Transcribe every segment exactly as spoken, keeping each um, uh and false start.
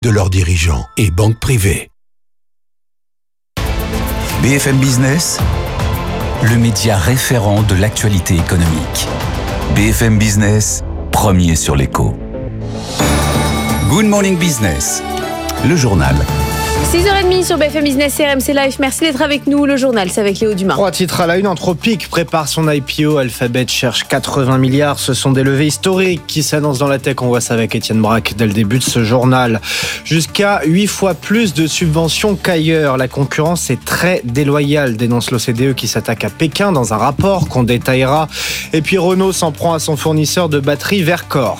de leurs dirigeants et banques privées. B F M Business, le média référent de l'actualité économique. B F M Business, premier sur l'écho. Good Morning Business, le journal. six heures trente sur B F M Business R M C Live. Merci d'être avec nous. Le journal, c'est avec Léo Dumas. Trois titres à la une. Anthropic prépare son I P O. Alphabet cherche quatre-vingts milliards. Ce sont des levées historiques qui s'annoncent dans la tech. On voit ça avec Étienne Braque dès le début de ce journal. Jusqu'à huit fois plus de subventions qu'ailleurs. La concurrence est très déloyale, dénonce l'O C D E qui s'attaque à Pékin dans un rapport qu'on détaillera. Et puis Renault s'en prend à son fournisseur de batteries Verkor.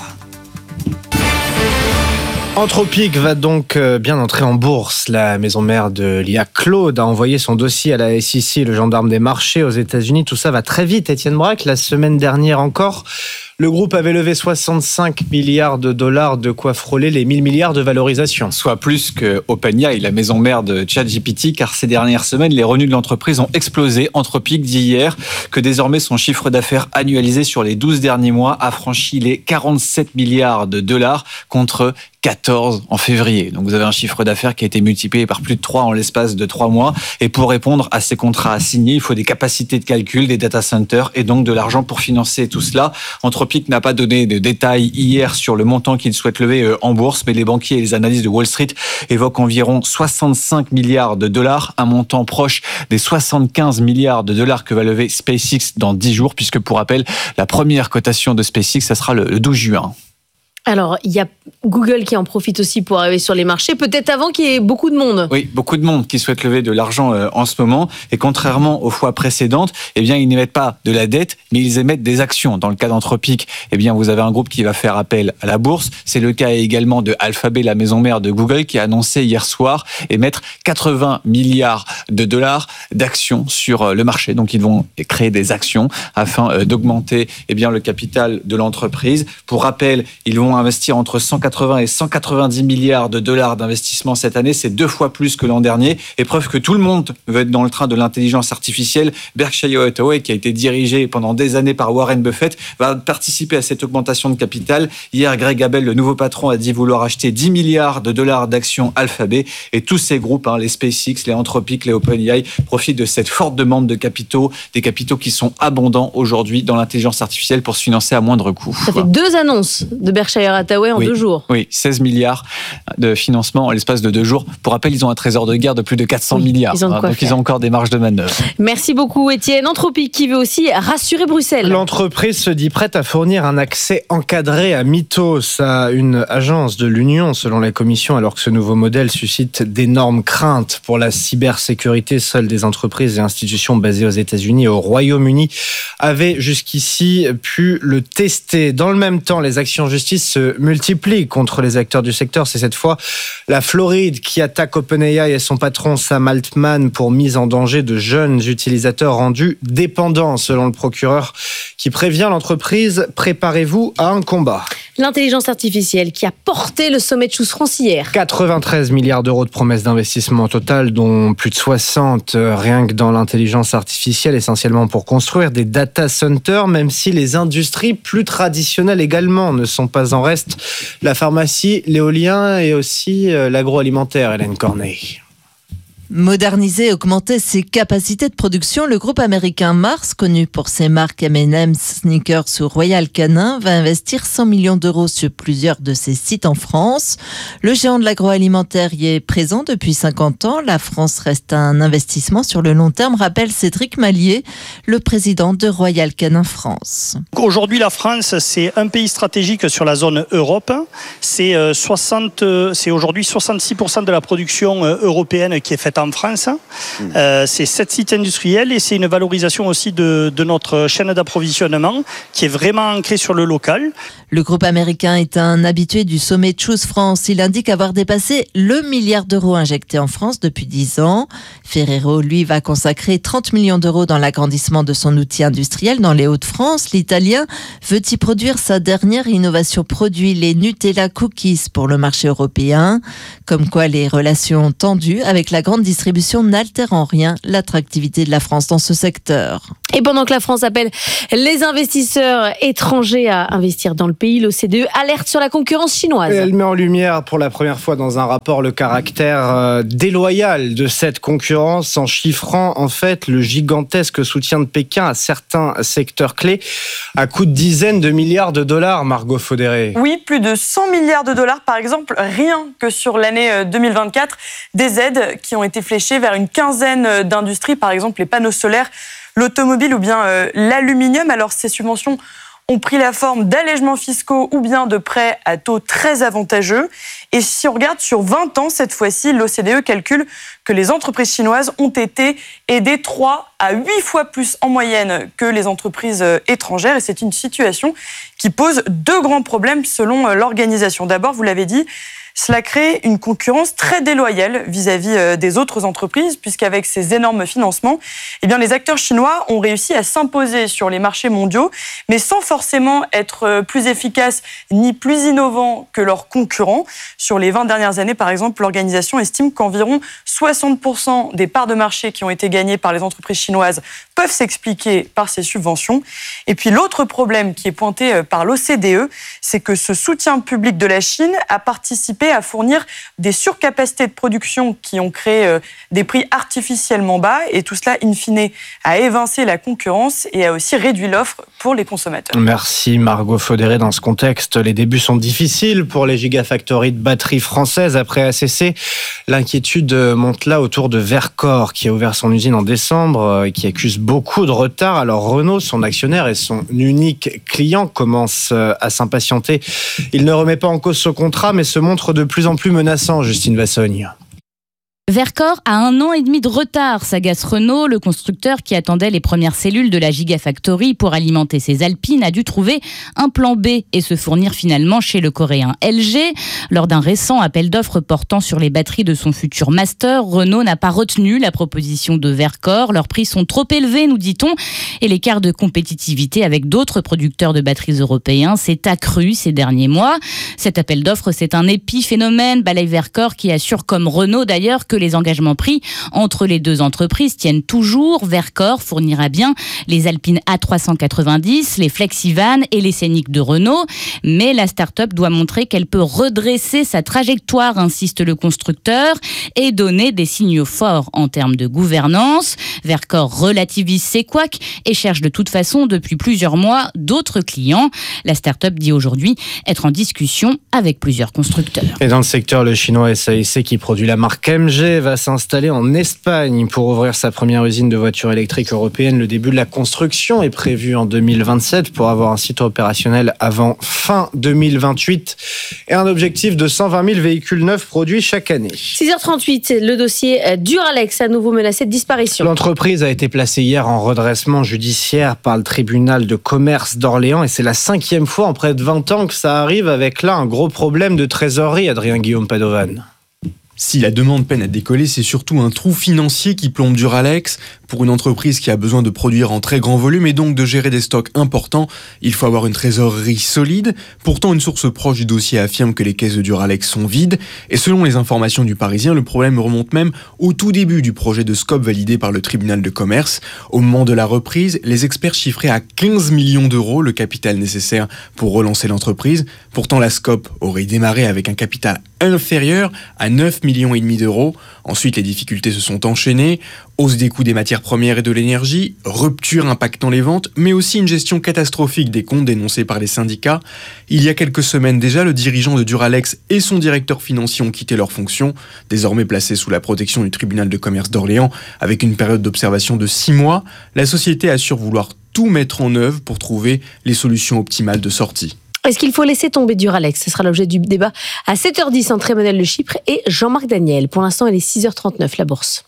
Anthropic va donc bien entrer en bourse. La maison mère de l'I A Claude a envoyé son dossier à la S E C, le gendarme des marchés aux États-Unis. Tout ça va très vite. Étienne Braque, la semaine dernière encore, le groupe avait levé soixante-cinq milliards de dollars, de quoi frôler les mille milliards de valorisation. Soit plus que OpenAI, la maison mère de ChatGPT, car ces dernières semaines, les revenus de l'entreprise ont explosé. Anthropic dit hier que désormais son chiffre d'affaires annualisé sur les douze derniers mois a franchi les quarante-sept milliards de dollars contre quatorze en février. Donc vous avez un chiffre d'affaires qui a été multiplié par plus de trois en l'espace de trois mois. Et pour répondre à ces contrats à signer, il faut des capacités de calcul, des data centers et donc de l'argent pour financer tout cela. Anthropic n'a pas donné de détails hier sur le montant qu'il souhaite lever en bourse, mais les banquiers et les analystes de Wall Street évoquent environ soixante-cinq milliards de dollars, un montant proche des soixante-quinze milliards de dollars que va lever SpaceX dans dix jours, puisque pour rappel, la première cotation de SpaceX, ça sera le douze juin. Alors, il y a Google qui en profite aussi pour arriver sur les marchés, peut-être avant qu'il y ait beaucoup de monde. Oui, beaucoup de monde qui souhaite lever de l'argent euh, en ce moment. Et contrairement aux fois précédentes, eh bien, ils n'émettent pas de la dette, mais ils émettent des actions. Dans le cas d'Anthropic, eh bien, vous avez un groupe qui va faire appel à la bourse. C'est le cas également de Alphabet, la maison mère de Google, qui a annoncé hier soir émettre quatre-vingts milliards de dollars d'actions sur le marché. Donc, ils vont créer des actions afin d'augmenter eh bien, le capital de l'entreprise. Pour rappel, ils vont investir entre cent quatre-vingts et cent quatre-vingt-dix milliards de dollars d'investissement cette année. C'est deux fois plus que l'an dernier. Et preuve que tout le monde veut être dans le train de l'intelligence artificielle. Berkshire Hathaway, qui a été dirigé pendant des années par Warren Buffett, va participer à cette augmentation de capital. Hier, Greg Abel, le nouveau patron, a dit vouloir acheter dix milliards de dollars d'actions Alphabet. Et tous ces groupes, hein, les SpaceX, les Anthropic, les OpenAI, profitent de cette forte demande de capitaux, des capitaux qui sont abondants aujourd'hui dans l'intelligence artificielle pour se financer à moindre coût. Ça fait deux annonces de Berkshire Hathaway en oui, deux jours. Oui, seize milliards de financement en l'espace de deux jours. Pour rappel, ils ont un trésor de guerre de plus de quatre cents oui, milliards. Ils ont hein, donc faire. Ils ont encore des marges de manœuvre. Merci beaucoup Étienne. Anthropic qui veut aussi rassurer Bruxelles. L'entreprise se dit prête à fournir un accès encadré à Mythos, à une agence de l'Union selon la Commission, alors que ce nouveau modèle suscite d'énormes craintes pour la cybersécurité. Seules des entreprises et institutions basées aux États-Unis et au Royaume-Uni avaient jusqu'ici pu le tester. Dans le même temps, les actions en justice se multiplient contre les acteurs du secteur. C'est cette fois la Floride qui attaque OpenAI et son patron Sam Altman pour mise en danger de jeunes utilisateurs rendus dépendants. Selon le procureur qui prévient l'entreprise, préparez-vous à un combat. L'intelligence artificielle qui a porté le sommet de Choose France hier. quatre-vingt-treize milliards d'euros de promesses d'investissement au total, dont plus de soixante rien que dans l'intelligence artificielle, essentiellement pour construire des data centers, même si les industries plus traditionnelles également ne sont pas en reste. La pharmacie, l'éolien et aussi l'agroalimentaire, Hélène Corneille. Moderniser et augmenter ses capacités de production, le groupe américain Mars, connu pour ses marques M and M's, Snickers ou Royal Canin, va investir cent millions d'euros sur plusieurs de ses sites en France. Le géant de l'agroalimentaire y est présent depuis cinquante ans. La France reste un investissement sur le long terme, rappelle Cédric Mallier, le président de Royal Canin France. Aujourd'hui, la France, c'est un pays stratégique sur la zone Europe. C'est, soixante, c'est aujourd'hui soixante-six pour cent de la production européenne qui est faite en France. Mmh. Euh, c'est sept sites industriels et c'est une valorisation aussi de, de notre chaîne d'approvisionnement qui est vraiment ancrée sur le local. Le groupe américain est un habitué du sommet Choose France. Il indique avoir dépassé le milliard d'euros injectés en France depuis dix ans. Ferrero, lui, va consacrer trente millions d'euros dans l'agrandissement de son outil industriel dans les Hauts-de-France. L'Italien veut y produire sa dernière innovation produit, les Nutella Cookies, pour le marché européen. Comme quoi les relations tendues avec la grande distribution n'altère en rien l'attractivité de la France dans ce secteur. Et pendant que la France appelle les investisseurs étrangers à investir dans le pays, l'O C D E alerte sur la concurrence chinoise. Et elle met en lumière pour la première fois dans un rapport le caractère déloyal de cette concurrence en chiffrant en fait le gigantesque soutien de Pékin à certains secteurs clés à coût de dizaines de milliards de dollars, Margot Faudéré. Oui, plus de cent milliards de dollars par exemple, rien que sur l'année deux mille vingt-quatre. Des aides qui ont été fléchées vers une quinzaine d'industries, par exemple les panneaux solaires, l'automobile ou bien euh, l'aluminium. Alors ces subventions ont pris la forme d'allègements fiscaux ou bien de prêts à taux très avantageux. Et si on regarde sur vingt ans, cette fois-ci, l'O C D E calcule que les entreprises chinoises ont été aidées trois à huit fois plus en moyenne que les entreprises étrangères. Et c'est une situation qui pose deux grands problèmes selon l'organisation. D'abord, vous l'avez dit, cela crée une concurrence très déloyale vis-à-vis des autres entreprises, puisqu'avec ces énormes financements, eh bien, les acteurs chinois ont réussi à s'imposer sur les marchés mondiaux, mais sans forcément être plus efficaces ni plus innovants que leurs concurrents. Sur les vingt dernières années, par exemple, l'organisation estime qu'environ soixante pour cent des parts de marché qui ont été gagnées par les entreprises chinoises peuvent s'expliquer par ces subventions. Et puis l'autre problème qui est pointé par l'O C D E, c'est que ce soutien public de la Chine a participé à fournir des surcapacités de production qui ont créé des prix artificiellement bas, et tout cela, in fine, a évincé la concurrence et a aussi réduit l'offre pour les consommateurs. Merci Margot Faudéré. Dans ce contexte, les débuts sont difficiles pour les gigafactories de batteries françaises après A C C. L'inquiétude monte là autour de Verkor, qui a ouvert son usine en décembre et qui accuse beaucoup de retard. Alors Renault, son actionnaire et son unique client, commencent à s'impatienter. Il ne remet pas en cause ce contrat, mais se montre de plus en plus menaçant, Justine Vassogne. Verkor a un an et demi de retard, s'agace Renault. Le constructeur qui attendait les premières cellules de la Gigafactory pour alimenter ses Alpines a dû trouver un plan B et se fournir finalement chez le coréen L G. Lors d'un récent appel d'offres portant sur les batteries de son futur Master, Renault n'a pas retenu la proposition de Verkor. Leurs prix sont trop élevés, nous dit-on, et l'écart de compétitivité avec d'autres producteurs de batteries européens s'est accru ces derniers mois. Cet appel d'offres, c'est un épiphénomène, balaye Verkor, qui assure, comme Renault d'ailleurs, que les engagements pris entre les deux entreprises tiennent toujours. Verkor fournira bien les Alpine A trois cent quatre-vingt-dix, les Flexivan et les Scénic de Renault. Mais la start-up doit montrer qu'elle peut redresser sa trajectoire, insiste le constructeur, et donner des signaux forts en termes de gouvernance. Verkor relativise ses couacs et cherche de toute façon depuis plusieurs mois d'autres clients. La start-up dit aujourd'hui être en discussion avec plusieurs constructeurs. Et dans le secteur, le chinois S A I C, qui produit la marque M G, va s'installer en Espagne pour ouvrir sa première usine de voitures électriques européenne. Le début de la construction est prévu en deux mille vingt-sept pour avoir un site opérationnel avant fin deux mille vingt-huit et un objectif de cent vingt mille véhicules neufs produits chaque année. six heures trente-huit, le dossier Duralex à nouveau menacé de disparition. L'entreprise a été placée hier en redressement judiciaire par le tribunal de commerce d'Orléans et c'est la cinquième fois en près de vingt ans que ça arrive, avec là un gros problème de trésorerie, Adrien Guillaume Padovan. Si la demande peine à décoller, c'est surtout un trou financier qui plombe Duralex. Pour une entreprise qui a besoin de produire en très grand volume et donc de gérer des stocks importants, il faut avoir une trésorerie solide. Pourtant, une source proche du dossier affirme que les caisses de Duralex sont vides. Et selon les informations du Parisien, le problème remonte même au tout début du projet de scope validé par le tribunal de commerce. Au moment de la reprise, les experts chiffraient à quinze millions d'euros le capital nécessaire pour relancer l'entreprise. Pourtant, la scope aurait démarré avec un capital inférieur à neuf millions et demi d'euros. Ensuite, les difficultés se sont enchaînées. Hausse des coûts des matières premières et de l'énergie, rupture impactant les ventes, mais aussi une gestion catastrophique des comptes dénoncés par les syndicats. Il y a quelques semaines déjà, le dirigeant de Duralex et son directeur financier ont quitté leurs fonctions, désormais placés sous la protection du tribunal de commerce d'Orléans, avec une période d'observation de six mois. La société assure vouloir tout mettre en œuvre pour trouver les solutions optimales de sortie. Est-ce qu'il faut laisser tomber Duralex ? Ce sera l'objet du débat à sept heures dix entre Emmanuel Le Chypre et Jean-Marc Daniel. Pour l'instant, il est six heures trente-neuf, la bourse.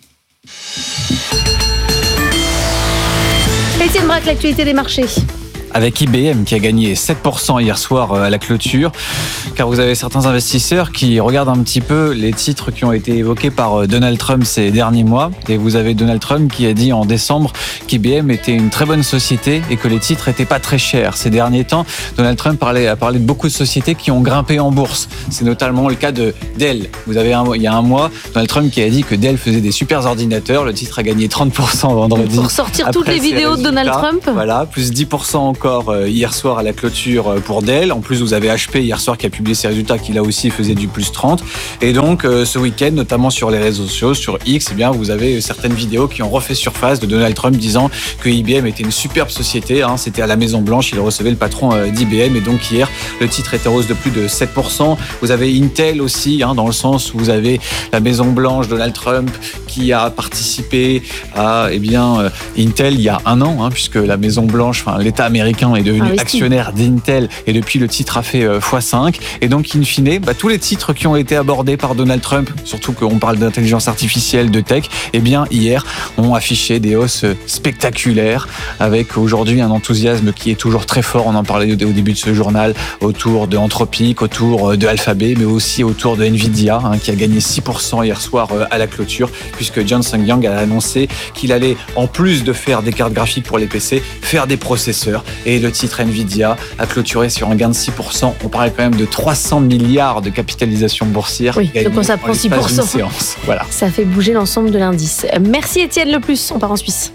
Étienne Braque, l'actualité des marchés. avec I B M qui a gagné sept pour cent hier soir à la clôture, car vous avez certains investisseurs qui regardent un petit peu les titres qui ont été évoqués par Donald Trump ces derniers mois, et vous avez Donald Trump qui a dit en décembre qu'I B M était une très bonne société et que les titres étaient pas très chers. Ces derniers temps, Donald Trump parlait, a parlé de beaucoup de sociétés qui ont grimpé en bourse. C'est notamment le cas de Dell. Vous avez un, il y a un mois, Donald Trump qui a dit que Dell faisait des super ordinateurs. Le titre a gagné trente pour cent vendredi. Pour sortir toutes les vidéos de Donald Trump. Voilà, plus dix pour cent encore hier soir à la clôture pour Dell. En plus, vous avez H P hier soir qui a publié ses résultats, qui là aussi faisait du plus trente. Et donc, ce week-end, notamment sur les réseaux sociaux, sur X, eh bien, vous avez certaines vidéos qui ont refait surface de Donald Trump disant que I B M était une superbe société. Hein. C'était à la Maison Blanche, il recevait le patron d'I B M. Et donc, hier, le titre était en hausse de plus de sept pour cent. Vous avez Intel aussi, hein, dans le sens où vous avez la Maison Blanche, Donald Trump, qui a participé à eh bien, euh, Intel il y a un an, hein, puisque la Maison Blanche, enfin, l'État américain est devenu ah, actionnaire d'Intel, et depuis le titre a fait euh, fois cinq. Et donc, in fine, bah, tous les titres qui ont été abordés par Donald Trump, surtout qu'on parle d'intelligence artificielle, de tech, eh bien, hier, ont affiché des hausses spectaculaires, avec aujourd'hui un enthousiasme qui est toujours très fort. On en parlait au début de ce journal, autour de Anthropic, autour de Alphabet, mais aussi autour de Nvidia, hein, qui a gagné six pour cent hier soir euh, à la clôture, puisque Johnson Young a annoncé qu'il allait, en plus de faire des cartes graphiques pour les P C, faire des processeurs. Et le titre Nvidia a clôturé sur un gain de six pour cent. On parlait quand même de trois cents milliards de capitalisation boursière. Oui, donc ça prend six pour cent. Séance. Voilà. Ça fait bouger l'ensemble de l'indice. Merci Étienne Le Plus, on part en Suisse.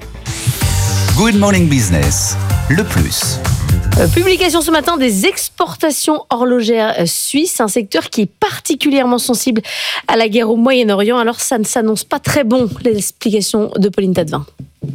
Good Morning Business, le plus. Euh, publication ce matin des exportations horlogères suisses, un secteur qui est particulièrement sensible à la guerre au Moyen-Orient. Alors ça ne s'annonce pas très bon, les explications de Pauline Tadevin.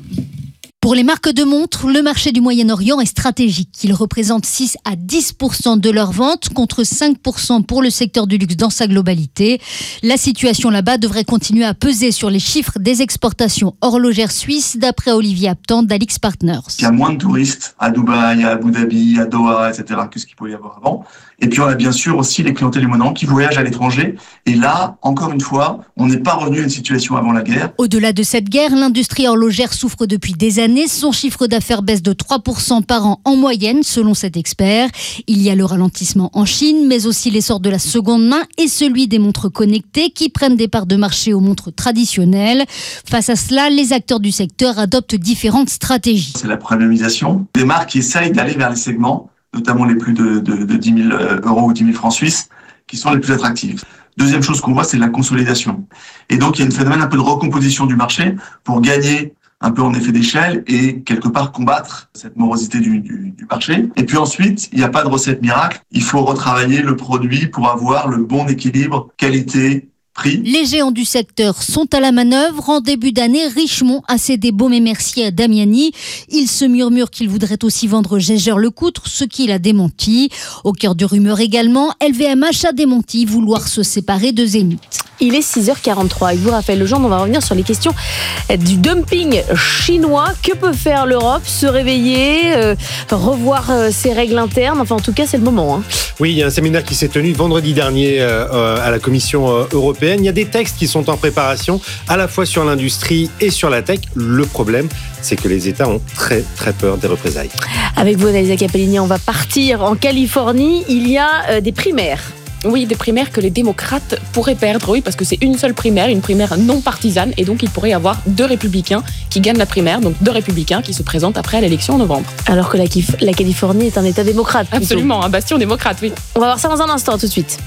Pour les marques de montres, le marché du Moyen-Orient est stratégique. Il représente six à dix pour cent de leurs ventes contre cinq pour cent pour le secteur du luxe dans sa globalité. La situation là-bas devrait continuer à peser sur les chiffres des exportations horlogères suisses, d'après Olivier Aptan d'Alix Partners. Il y a moins de touristes à Dubaï, à Abu Dhabi, à Doha, et cetera que ce qu'il pouvait y avoir avant. Et puis on a bien sûr aussi les clientèles du Moyen-Orient qui voyagent à l'étranger. Et là, encore une fois, on n'est pas revenu à une situation avant la guerre. Au-delà de cette guerre, l'industrie horlogère souffre depuis des années. Son chiffre d'affaires baisse de trois pour cent par an en moyenne, selon cet expert. Il y a le ralentissement en Chine, mais aussi l'essor de la seconde main et celui des montres connectées qui prennent des parts de marché aux montres traditionnelles. Face à cela, les acteurs du secteur adoptent différentes stratégies. C'est la premiumisation. Des marques qui essayent d'aller vers les segments, notamment les plus de, de, de dix mille euros ou dix mille francs suisses, qui sont les plus attractives. Deuxième chose qu'on voit, c'est la consolidation. Et donc, il y a un phénomène un peu de recomposition du marché pour gagner un peu en effet d'échelle et quelque part combattre cette morosité du, du, du marché. Et puis ensuite, il n'y a pas de recette miracle. Il faut retravailler le produit pour avoir le bon équilibre qualité prix. Les géants du secteur sont à la manœuvre. En début d'année, Richemont a cédé Baume et Mercier à Damiani. Il se murmure qu'il voudrait aussi vendre Jaeger-LeCoultre, ce qu'il a démenti. Au cœur de rumeurs également, L V M H a démenti vouloir se séparer de Zénith. Il est six heures quarante-trois. Avec vous, Raphaël Legendre, on va revenir sur les questions du dumping chinois. Que peut faire l'Europe? Se réveiller, euh, revoir euh, ses règles internes? Enfin, en tout cas, c'est le moment. Hein. Oui, il y a un séminaire qui s'est tenu vendredi dernier euh, à la Commission euh, européenne. Il y a des textes qui sont en préparation, à la fois sur l'industrie et sur la tech. Le problème, c'est que les États ont très, très peur des représailles. Avec vous, Annalisa Capellini, on va partir en Californie. Il y a euh, des primaires. Oui, des primaires que les démocrates pourraient perdre, oui, parce que c'est une seule primaire, une primaire non partisane, et donc il pourrait y avoir deux républicains qui gagnent la primaire, donc deux républicains qui se présentent après à l'élection en novembre. Alors que la, la Californie est un État démocrate. Plutôt. Absolument, un bastion démocrate, oui. On va voir ça dans un instant, tout de suite.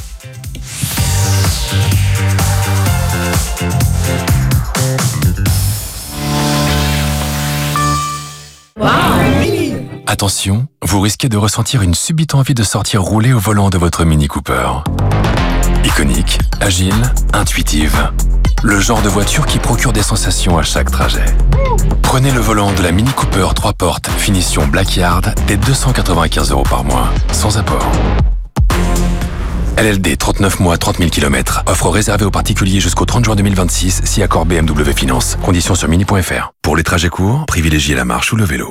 Attention, vous risquez de ressentir une subite envie de sortir rouler au volant de votre Mini Cooper. Iconique, agile, intuitive. Le genre de voiture qui procure des sensations à chaque trajet. Prenez le volant de la Mini Cooper trois portes finition Blackyard dès deux cent quatre-vingt-quinze euros par mois, sans apport. L L D trente-neuf mois, trente mille kilomètres. Offre réservée aux particuliers jusqu'au trente juin deux mille vingt-six, si accord B M W Finance. Conditions sur mini point f r. Pour les trajets courts, privilégiez la marche ou le vélo.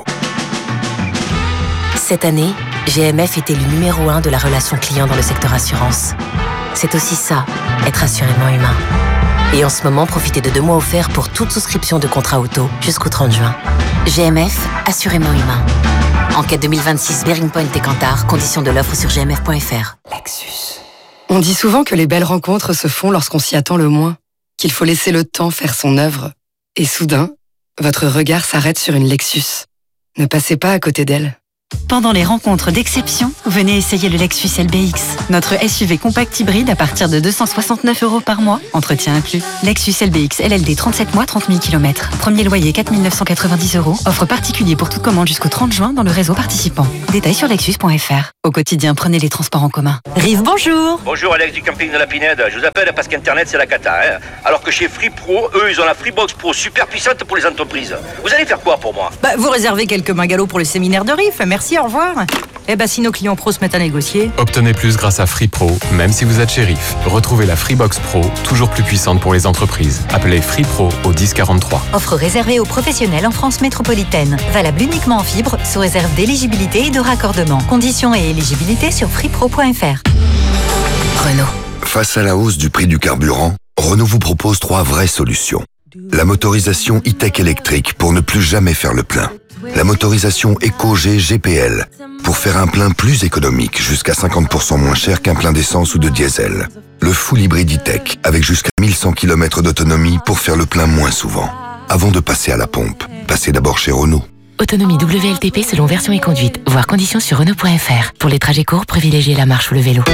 Cette année, G M F est élu numéro un de la relation client dans le secteur assurance. C'est aussi ça, être assurément humain. Et en ce moment, profitez de deux mois offerts pour toute souscription de contrat auto jusqu'au trente juin. G M F, assurément humain. Enquête deux mille vingt-six, Bearing Point et Kantar. Conditions de l'offre sur g m f point f r. Lexus. On dit souvent que les belles rencontres se font lorsqu'on s'y attend le moins, qu'il faut laisser le temps faire son œuvre. Et soudain, votre regard s'arrête sur une Lexus. Ne passez pas à côté d'elle. Pendant les rencontres d'exception, venez essayer le Lexus L B X. Notre S U V compact hybride à partir de deux cent soixante-neuf euros par mois, entretien inclus. Lexus L B X L L D trente-sept mois, trente mille kilomètres. Premier loyer quatre mille neuf cent quatre-vingt-dix euros. Offre particulier pour toute commande jusqu'au trente juin dans le réseau participant. Détails sur lexus point f r. Au quotidien, prenez les transports en commun. Rive, bonjour. Bonjour Alex du camping de la Pinède. Je vous appelle parce qu'Internet c'est la cata. Hein, alors que chez Free Pro, eux, ils ont la Freebox Pro super puissante pour les entreprises. Vous allez faire quoi pour moi? Bah, vous réservez quelques bungalows pour le séminaire de Rive. Merci, au revoir. Eh ben, si nos clients pros se mettent à négocier. Obtenez plus grâce à Free Pro, même si vous êtes chez Riff. Retrouvez la Freebox Pro, toujours plus puissante pour les entreprises. Appelez Free Pro au dix quarante-trois. Offre réservée aux professionnels en France métropolitaine. Valable uniquement en fibre, sous réserve d'éligibilité et de raccordement. Conditions et éligibilité sur freepro point f r. Renault. Face à la hausse du prix du carburant, Renault vous propose trois vraies solutions. La motorisation e-tech électrique pour ne plus jamais faire le plein. La motorisation EcoG G P L pour faire un plein plus économique, jusqu'à cinquante pour cent moins cher qu'un plein d'essence ou de diesel. Le full hybride e-tech avec jusqu'à mille cent kilomètres d'autonomie pour faire le plein moins souvent. Avant de passer à la pompe, passez d'abord chez Renault. Autonomie W L T P selon version et conduite. Voir conditions sur Renault point f r. Pour les trajets courts, privilégiez la marche ou le vélo.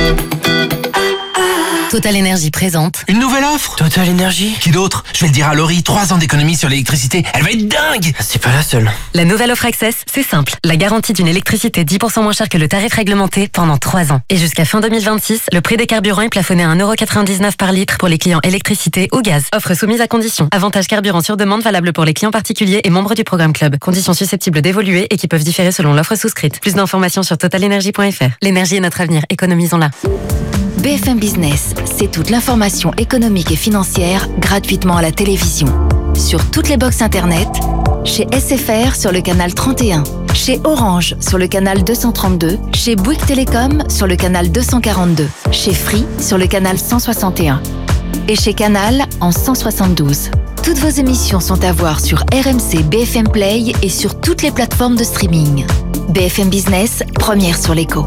Total Énergie présente. Une nouvelle offre Total Énergie. Qui d'autre? Je vais le dire à Laurie, trois ans d'économie sur l'électricité. Elle va être dingue. C'est pas la seule. La nouvelle offre Access, c'est simple. La garantie d'une électricité dix pour cent moins chère que le tarif réglementé pendant trois ans. Et jusqu'à fin deux mille vingt-six, le prix des carburants est plafonné à un euro quatre-vingt-dix-neuf par litre pour les clients électricité ou gaz. Offre soumise à conditions. Avantage carburant sur demande valable pour les clients particuliers et membres du programme Club. Conditions susceptibles d'évoluer et qui peuvent différer selon l'offre souscrite. Plus d'informations sur total énergie point f r. L'énergie est notre avenir. Économisons-la. B F M Business, c'est toute l'information économique et financière gratuitement à la télévision. Sur toutes les box internet, chez S F R sur le canal trente et un, chez Orange sur le canal deux cent trente-deux, chez Bouygues Télécom sur le canal deux cent quarante-deux, chez Free sur le canal cent soixante et un et chez Canal en cent soixante-douze. Toutes vos émissions sont à voir sur R M C B F M Play et sur toutes les plateformes de streaming. B F M Business, première sur l'écho.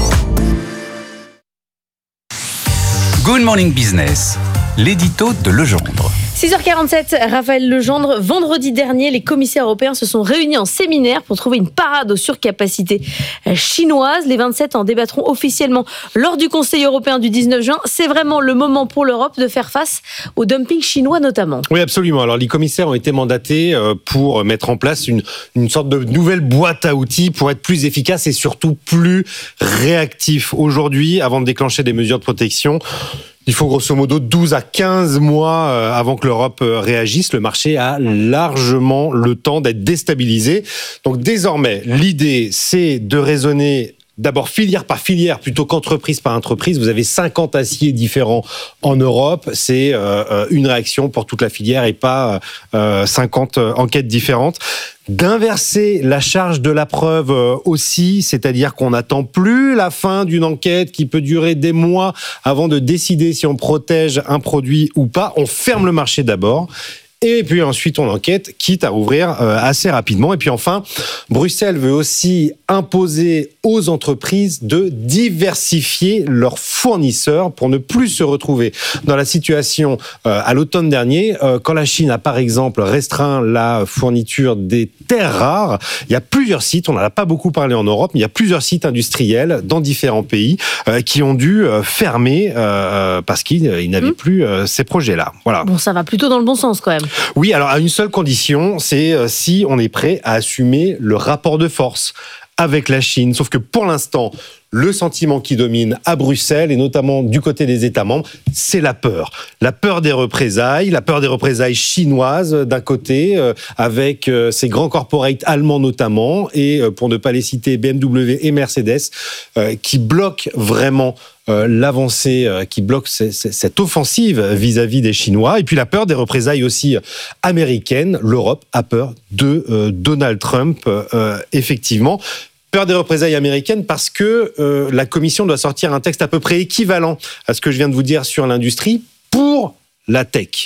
Good Morning Business, l'édito de Legendre. six heures quarante-sept, Raphaël Legendre. Vendredi dernier, les commissaires européens se sont réunis en séminaire pour trouver une parade aux surcapacités chinoises. Les vingt-sept en débattront officiellement lors du Conseil européen du dix-neuf juin. C'est vraiment le moment pour l'Europe de faire face au dumping chinois notamment. Oui, absolument. Alors, les commissaires ont été mandatés pour mettre en place une, une sorte de nouvelle boîte à outils pour être plus efficace et surtout plus réactif. Aujourd'hui, avant de déclencher des mesures de protection, il faut grosso modo douze à quinze mois avant que l'Europe réagisse. Le marché a largement le temps d'être déstabilisé. Donc désormais, l'idée, c'est de raisonner d'abord filière par filière plutôt qu'entreprise par entreprise. Vous avez cinquante aciers différents en Europe. C'est euh, une réaction pour toute la filière et pas euh, cinquante enquêtes différentes. D'inverser la charge de la preuve aussi, c'est-à-dire qu'on n'attend plus la fin d'une enquête qui peut durer des mois avant de décider si on protège un produit ou pas. On ferme le marché d'abord. Et puis ensuite, on enquête, quitte à rouvrir euh, assez rapidement. Et puis enfin, Bruxelles veut aussi imposer aux entreprises de diversifier leurs fournisseurs pour ne plus se retrouver dans la situation euh, à l'automne dernier, euh, quand la Chine a par exemple restreint la fourniture des terres rares. Il y a plusieurs sites, on n'en a pas beaucoup parlé en Europe, mais il y a plusieurs sites industriels dans différents pays euh, qui ont dû euh, fermer euh, parce qu'ils euh, n'avaient mmh. plus euh, ces projets-là. Voilà. Bon, ça va plutôt dans le bon sens quand même. Oui, alors à une seule condition, c'est euh, si on est prêt à assumer le rapport de force avec la Chine. Sauf que pour l'instant, le sentiment qui domine à Bruxelles, et notamment du côté des États membres, c'est la peur. La peur des représailles, la peur des représailles chinoises d'un côté, euh, avec euh, ces grands corporates allemands notamment, et euh, pour ne pas les citer, B M W et Mercedes, euh, qui bloquent vraiment euh, l'avancée, euh, qui bloquent c- c- cette offensive vis-à-vis des Chinois. Et puis la peur des représailles aussi américaines. L'Europe a peur de euh, Donald Trump, euh, effectivement. Peur des représailles américaines parce que euh, la Commission doit sortir un texte à peu près équivalent à ce que je viens de vous dire sur l'industrie pour la tech.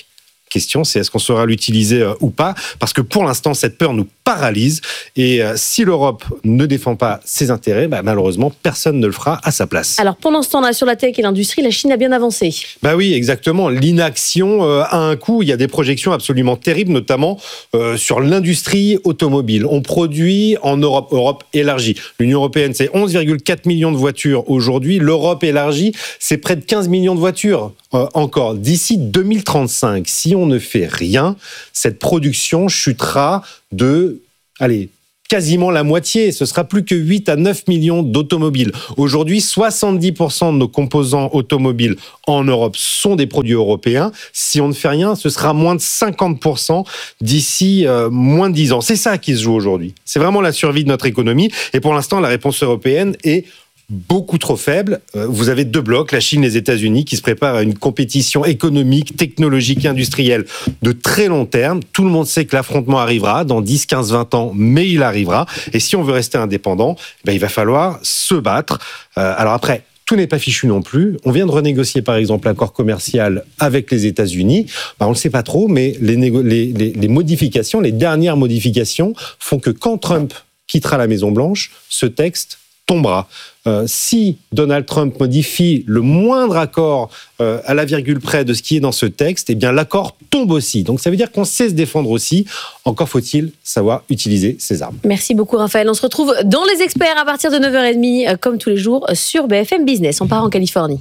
Question, c'est est-ce qu'on saura l'utiliser euh, ou pas? Parce que pour l'instant, cette peur nous paralyse. Et euh, si l'Europe ne défend pas ses intérêts, bah, malheureusement, personne ne le fera à sa place. Alors pendant ce temps-là, sur la tech et l'industrie, la Chine a bien avancé. Bah oui, exactement. L'inaction euh, a un coût. Il y a des projections absolument terribles, notamment euh, sur l'industrie automobile. On produit en Europe, Europe élargie. L'Union européenne, c'est onze virgule quatre millions de voitures aujourd'hui. L'Europe élargie, c'est près de quinze millions de voitures euh, encore. D'ici deux mille trente-cinq, si on ne fait rien, cette production chutera de, allez, quasiment la moitié. Ce sera plus que huit à neuf millions d'automobiles. Aujourd'hui, soixante-dix pour cent de nos composants automobiles en Europe sont des produits européens. Si on ne fait rien, ce sera moins de cinquante pour cent d'ici euh, moins de dix ans. C'est ça qui se joue aujourd'hui. C'est vraiment la survie de notre économie. Et pour l'instant, la réponse européenne est beaucoup trop faible. Vous avez deux blocs, la Chine et les États-Unis, qui se préparent à une compétition économique, technologique, industrielle de très long terme. Tout le monde sait que l'affrontement arrivera dans dix, quinze, vingt ans, mais il arrivera. Et si on veut rester indépendant, ben, il va falloir se battre. Euh, alors après, tout n'est pas fichu non plus. On vient de renégocier, par exemple, l'accord commercial avec les États-Unis. Ben, on ne le sait pas trop, mais les, négo- les, les, les modifications, les dernières modifications font que quand Trump quittera la Maison-Blanche, ce texte tombera. Euh, si Donald Trump modifie le moindre accord euh, à la virgule près de ce qui est dans ce texte, eh bien l'accord tombe aussi. Donc ça veut dire qu'on sait se défendre aussi. Encore faut-il savoir utiliser ses armes. Merci beaucoup Raphaël. On se retrouve dans Les Experts à partir de neuf heures trente, comme tous les jours, sur B F M Business. On part en Californie.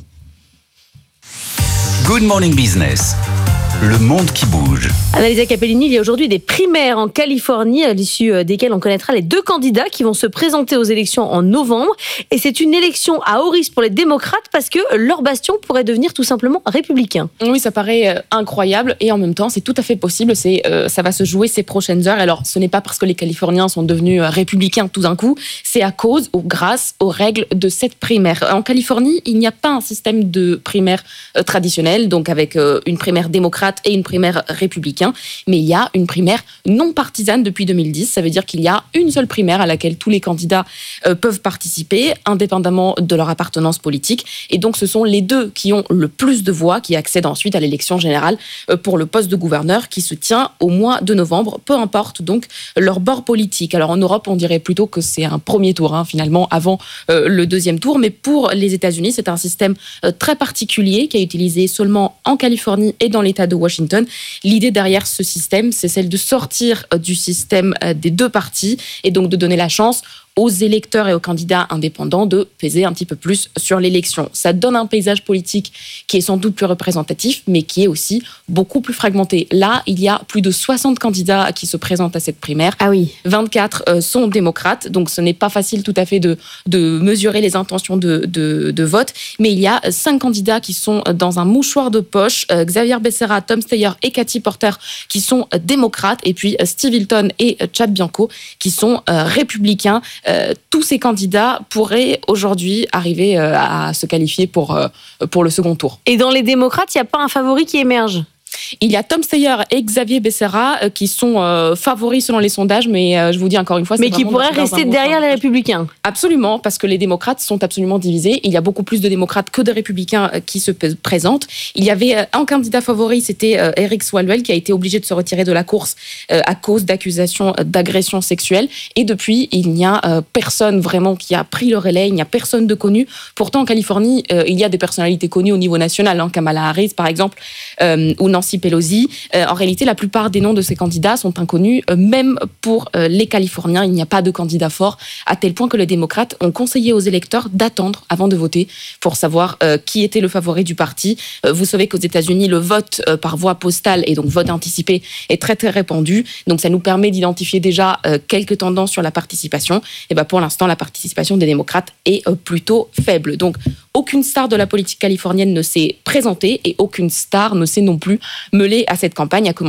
Good Morning Business. Le monde qui bouge. Annalisa Capellini, il y a aujourd'hui des primaires en Californie, à l'issue desquelles on connaîtra les deux candidats qui vont se présenter aux élections en novembre. Et c'est une élection à haut risque pour les démocrates parce que leur bastion pourrait devenir tout simplement républicain. Oui, ça paraît incroyable et en même temps, c'est tout à fait possible. C'est, euh, ça va se jouer ces prochaines heures. Alors, ce n'est pas parce que les Californiens sont devenus républicains tout d'un coup, c'est à cause ou grâce aux règles de cette primaire. En Californie, il n'y a pas un système de primaire euh, traditionnel, donc avec euh, une primaire démocrate et une primaire républicain, mais il y a une primaire non partisane depuis deux mille dix. Ça veut dire qu'il y a une seule primaire à laquelle tous les candidats euh, peuvent participer, indépendamment de leur appartenance politique. Et donc, ce sont les deux qui ont le plus de voix, qui accèdent ensuite à l'élection générale euh, pour le poste de gouverneur qui se tient au mois de novembre, peu importe donc leur bord politique. Alors, en Europe, on dirait plutôt que c'est un premier tour, hein, finalement, avant euh, le deuxième tour. Mais pour les États-Unis, c'est un système euh, très particulier qui est utilisé seulement en Californie et dans l'État de Washington. L'idée derrière ce système, c'est celle de sortir du système des deux partis et donc de donner la chance aux électeurs et aux candidats indépendants de peser un petit peu plus sur l'élection. Ça donne un paysage politique qui est sans doute plus représentatif, mais qui est aussi beaucoup plus fragmenté. Là, il y a plus de soixante candidats qui se présentent à cette primaire. Ah oui. vingt-quatre euh, sont démocrates, donc ce n'est pas facile tout à fait de, de mesurer les intentions de, de, de vote, mais il y a cinq candidats qui sont dans un mouchoir de poche, euh, Xavier Becerra, Tom Steyer et Katy Porter, qui sont euh, démocrates, et puis euh, Steve Hilton et euh, Chad Bianco, qui sont euh, républicains. Euh, tous ces candidats pourraient aujourd'hui arriver euh, à se qualifier pour, euh, pour le second tour. Et dans les démocrates, il n'y a pas un favori qui émerge ? Il y a Tom Steyer et Xavier Becerra euh, qui sont euh, favoris selon les sondages, mais euh, je vous dis encore une fois... Mais qui pourraient rester derrière les républicains. Absolument, parce que les démocrates sont absolument divisés. Il y a beaucoup plus de démocrates que de républicains euh, qui se p- présentent. Il y avait euh, un candidat favori, c'était euh, Eric Swalwell, qui a été obligé de se retirer de la course euh, à cause d'accusations d'agression sexuelle. Et depuis, il n'y a euh, personne vraiment qui a pris le relais, il n'y a personne de connu. Pourtant, en Californie, euh, il y a des personnalités connues au niveau national, hein, Kamala Harris, par exemple, euh, ou Nancy Pelosi. Euh, en réalité, la plupart des noms de ces candidats sont inconnus, euh, même pour euh, les Californiens. Il n'y a pas de candidat fort, à tel point que les démocrates ont conseillé aux électeurs d'attendre avant de voter pour savoir euh, qui était le favori du parti. Euh, vous savez qu'aux États-Unis, le vote euh, par voie postale et donc vote anticipé est très très répandu. Donc ça nous permet d'identifier déjà euh, quelques tendances sur la participation. Et ben pour l'instant, la participation des démocrates est euh, plutôt faible. Donc aucune star de la politique californienne ne s'est présentée et aucune star ne s'est non plus mêlée à cette campagne, à commencer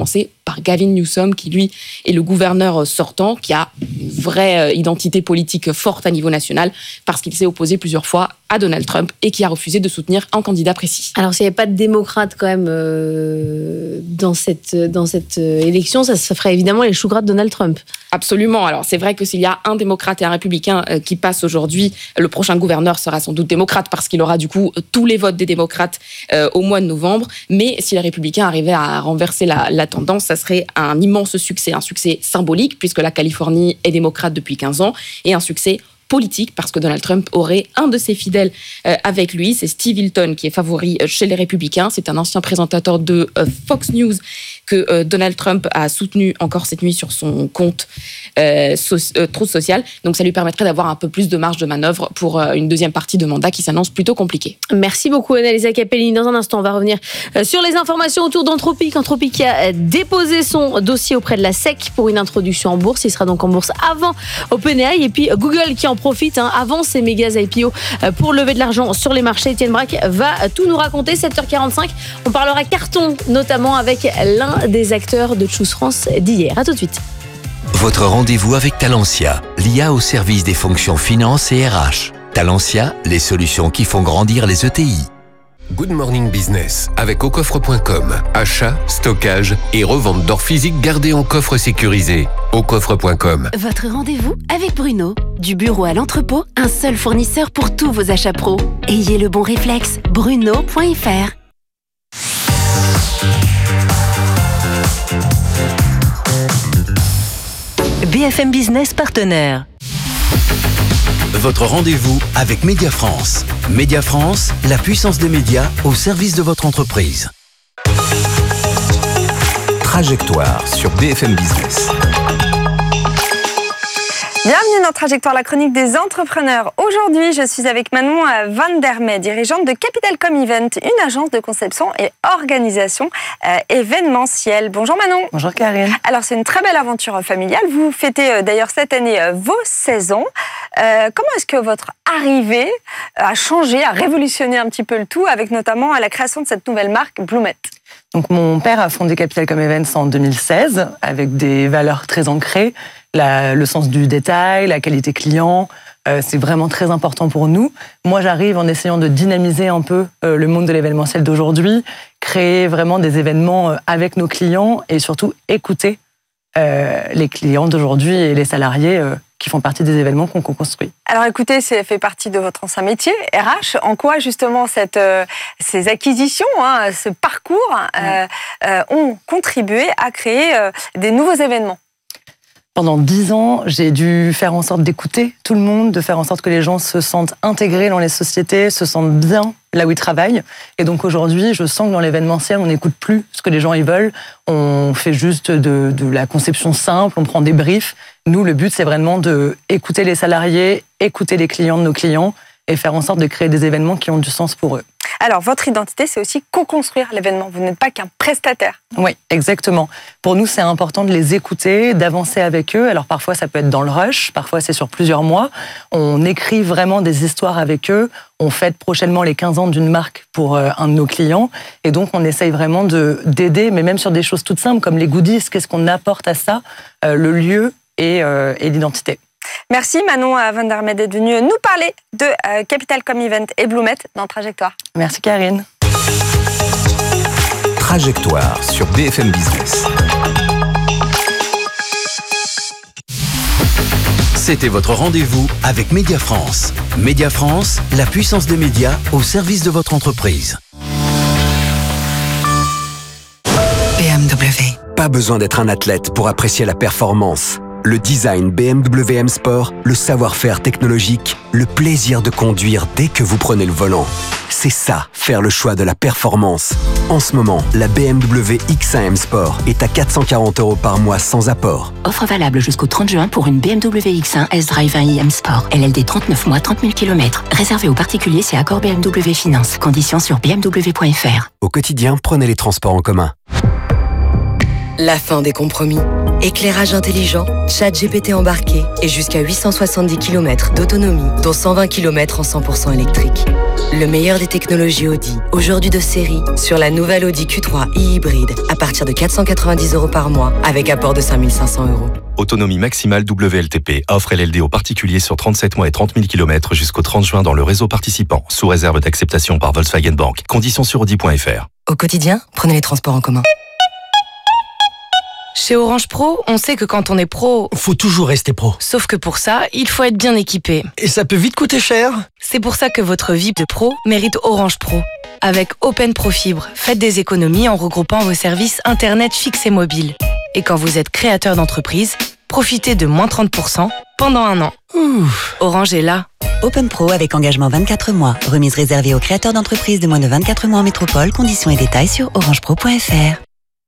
par Gavin Newsom, qui lui est le gouverneur sortant, qui a une vraie identité politique forte à niveau national, parce qu'il s'est opposé plusieurs fois à Donald Trump et qui a refusé de soutenir un candidat précis. Alors s'il n'y avait pas de démocrates quand même euh, dans cette, dans cette élection, ça, ça ferait évidemment les choux gras de Donald Trump. Absolument. Alors c'est vrai que s'il y a un démocrate et un républicain euh, qui passent aujourd'hui, le prochain gouverneur sera sans doute démocrate parce qu'il aura du coup tous les votes des démocrates euh, au mois de novembre. Mais si les républicains arrivaient à renverser la, la tendance, ça serait un immense succès, un succès symbolique puisque la Californie est démocrate depuis quinze ans et un succès politique parce que Donald Trump aurait un de ses fidèles euh, avec lui, c'est Steve Hilton qui est favori chez les républicains, c'est un ancien présentateur de euh, Fox News que euh, Donald Trump a soutenu encore cette nuit sur son compte euh, so- euh, Truth Social, donc ça lui permettrait d'avoir un peu plus de marge de manœuvre pour euh, une deuxième partie de mandat qui s'annonce plutôt compliquée. Merci beaucoup Annalisa Capelli. Dans un instant, on va revenir euh, sur les informations autour d'Anthropic. Anthropic qui a euh, déposé son dossier auprès de la S E C pour une introduction en bourse, il sera donc en bourse avant OpenAI et puis Google qui en profite hein, avant ces méga I P O euh, pour lever de l'argent sur les marchés. Étienne Braque va tout nous raconter. sept heures quarante-cinq, on parlera carton notamment avec l'un des acteurs de Choose France d'hier. À tout de suite. Votre rendez-vous avec Talentia, l'I A au service des fonctions finance et R H. Talentia, les solutions qui font grandir les E T I. Good Morning Business avec au coffre point com. Achat, stockage et revente d'or physique gardé en coffre sécurisé. au coffre point com. Votre rendez-vous avec Bruno. Du bureau à l'entrepôt, un seul fournisseur pour tous vos achats pro. Ayez le bon réflexe. Bruno point f r. B F M Business partenaire. Votre rendez-vous avec Média France. Média France, la puissance des médias au service de votre entreprise. Trajectoire sur B F M Business. Bienvenue dans Trajectoire, la chronique des entrepreneurs. Aujourd'hui, je suis avec Manon Van der Mey, dirigeante de Capitalcom Event, une agence de conception et organisation euh, événementielle. Bonjour Manon. Bonjour Karine. Alors, c'est une très belle aventure familiale. Vous fêtez euh, d'ailleurs cette année euh, vos seize ans. Euh, comment est-ce que votre arrivée a changé, a révolutionné un petit peu le tout, avec notamment la création de cette nouvelle marque Bloomet? Donc, mon père a fondé Capitalcom Events en deux mille seize, avec des valeurs très ancrées. La, le sens du détail, la qualité client, euh, c'est vraiment très important pour nous. Moi, j'arrive en essayant de dynamiser un peu euh, le monde de l'événementiel d'aujourd'hui, créer vraiment des événements euh, avec nos clients et surtout écouter euh, les clients d'aujourd'hui et les salariés euh, qui font partie des événements qu'on construit. Alors écoutez, ça fait partie de votre ancien métier, R H. En quoi justement cette, euh, ces acquisitions, hein, ce parcours euh, euh, ont contribué à créer euh, des nouveaux événements? Pendant dix ans, j'ai dû faire en sorte d'écouter tout le monde, de faire en sorte que les gens se sentent intégrés dans les sociétés, se sentent bien là où ils travaillent. Et donc aujourd'hui, je sens que dans l'événementiel, on n'écoute plus ce que les gens ils veulent. On fait juste de, de la conception simple, on prend des briefs. Nous, le but, c'est vraiment d'écouter les salariés, écouter les clients de nos clients et faire en sorte de créer des événements qui ont du sens pour eux. Alors, votre identité, c'est aussi co-construire l'événement. Vous n'êtes pas qu'un prestataire. Oui, exactement. Pour nous, c'est important de les écouter, d'avancer avec eux. Alors, parfois, ça peut être dans le rush, parfois, c'est sur plusieurs mois. On écrit vraiment des histoires avec eux. On fête prochainement les quinze ans d'une marque pour un de nos clients. Et donc, on essaye vraiment de, d'aider, mais même sur des choses toutes simples, comme les goodies, qu'est-ce qu'on apporte à ça, euh, le lieu et, euh, et l'identité. Merci Manon Van der Mey d'être venue nous parler de euh, Capitalcom Event et Bloomet dans Trajectoire. Merci Karine. Trajectoire sur B F M Business. C'était votre rendez-vous avec Média France. Média France, la puissance des médias au service de votre entreprise. B M W. Pas besoin d'être un athlète pour apprécier la performance. Le design B M W M Sport, le savoir-faire technologique, le plaisir de conduire dès que vous prenez le volant. C'est ça, faire le choix de la performance. En ce moment, la B M W X un M Sport est à quatre cent quarante euros par mois sans apport. Offre valable jusqu'au trente juin pour une B M W X un S-Drive un i M Sport. L L D trente-neuf mois, trente mille kilomètres. Réservé aux particuliers, c'est accord B M W Finance. Conditions sur b m w point f r. Au quotidien, prenez les transports en commun. La fin des compromis. Éclairage intelligent, chat G P T embarqué et jusqu'à huit cent soixante-dix kilomètres d'autonomie, dont cent vingt kilomètres en cent pour cent électrique. Le meilleur des technologies Audi, aujourd'hui de série, sur la nouvelle Audi Q trois e-hybride, à partir de quatre cent quatre-vingt-dix euros par mois, avec apport de cinq mille cinq cents euros. Autonomie maximale W L T P. Offre L L D aux particuliers sur trente-sept mois et trente mille kilomètres jusqu'au trente juin dans le réseau participant, sous réserve d'acceptation par Volkswagen Bank. Conditions sur audi point f r. Au quotidien, prenez les transports en commun. Chez Orange Pro, on sait que quand on est pro... Faut toujours rester pro. Sauf que pour ça, il faut être bien équipé. Et ça peut vite coûter cher. C'est pour ça que votre vie de pro mérite Orange Pro. Avec Open Pro Fibre, faites des économies en regroupant vos services Internet fixe et mobile. Et quand vous êtes créateur d'entreprise, profitez de moins trente pour cent pendant un an. Ouf. Orange est là. Open Pro avec engagement vingt-quatre mois. Remise réservée aux créateurs d'entreprises de moins de vingt-quatre mois en métropole. Conditions et détails sur orange pro point f r.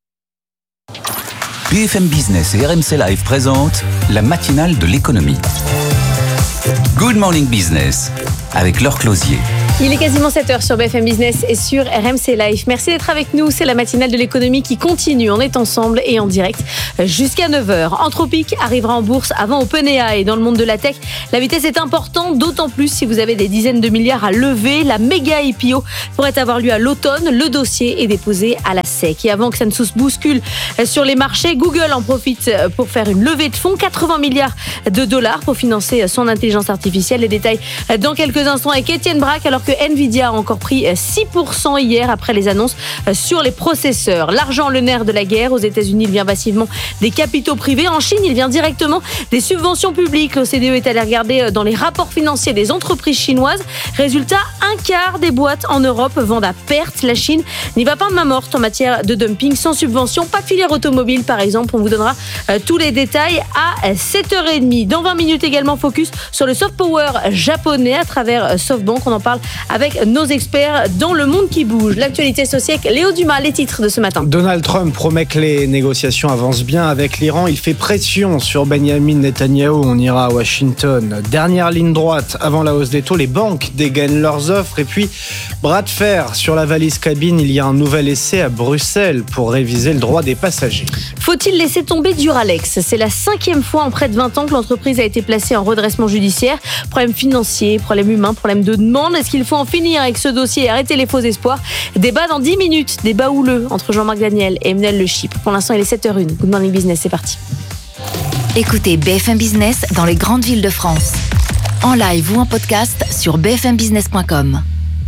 B F M Business et R M C Live présentent la matinale de l'économie. Good Morning Business avec Laure Closier. Il est quasiment sept heures sur B F M Business et sur R M C Live. Merci d'être avec nous. C'est la matinale de l'économie qui continue. On est ensemble et en direct jusqu'à neuf heures. Anthropic arrivera en bourse avant OpenAI. Dans le monde de la tech, la vitesse est importante, d'autant plus si vous avez des dizaines de milliards à lever. La méga I P O pourrait avoir lieu à l'automne. Le dossier est déposé à la S E C. Et avant que ça ne se bouscule sur les marchés, Google en profite pour faire une levée de fonds, quatre-vingts milliards de dollars pour financer son intelligence artificielle. Les détails dans quelques instants avec Étienne Braque, alors que Nvidia a encore pris six pour cent hier après les annonces sur les processeurs. L'argent, le nerf de la guerre. Aux États-Unis, il vient massivement des capitaux privés. En Chine, il vient directement des subventions publiques. L'O C D E est allé regarder dans les rapports financiers des entreprises chinoises. Résultat, un quart des boîtes en Europe vendent à perte. La Chine n'y va pas de main morte en matière de dumping, sans subvention. Pas de filière automobile, par exemple. On vous donnera tous les détails à sept heures trente. Dans vingt minutes également, focus sur le soft power japonais à travers SoftBank. On en parle avec nos experts dans le monde qui bouge. L'actualité sociale, Léo Dumas, les titres de ce matin. Donald Trump promet que les négociations avancent bien avec l'Iran. Il fait pression sur Benjamin Netanyahou. On ira à Washington. Dernière ligne droite avant la hausse des taux. Les banques dégainent leurs offres. Et puis, bras de fer sur la valise cabine. Il y a un nouvel essai à Bruxelles pour réviser le droit des passagers. Faut-il laisser tomber Duralex ? C'est la cinquième fois en près de vingt ans que l'entreprise a été placée en redressement judiciaire. Problème financier, problème humain, problème de demande. Est-ce qu'il faut en finir avec ce dossier et arrêter les faux espoirs ? Débat dans dix minutes, débat houleux entre Jean-Marc Daniel et Emmanuel Le Chip. Pour l'instant, il est sept heures une. Good Morning Business, c'est parti. Écoutez B F M Business dans les grandes villes de France. En live ou en podcast sur b f m business point com.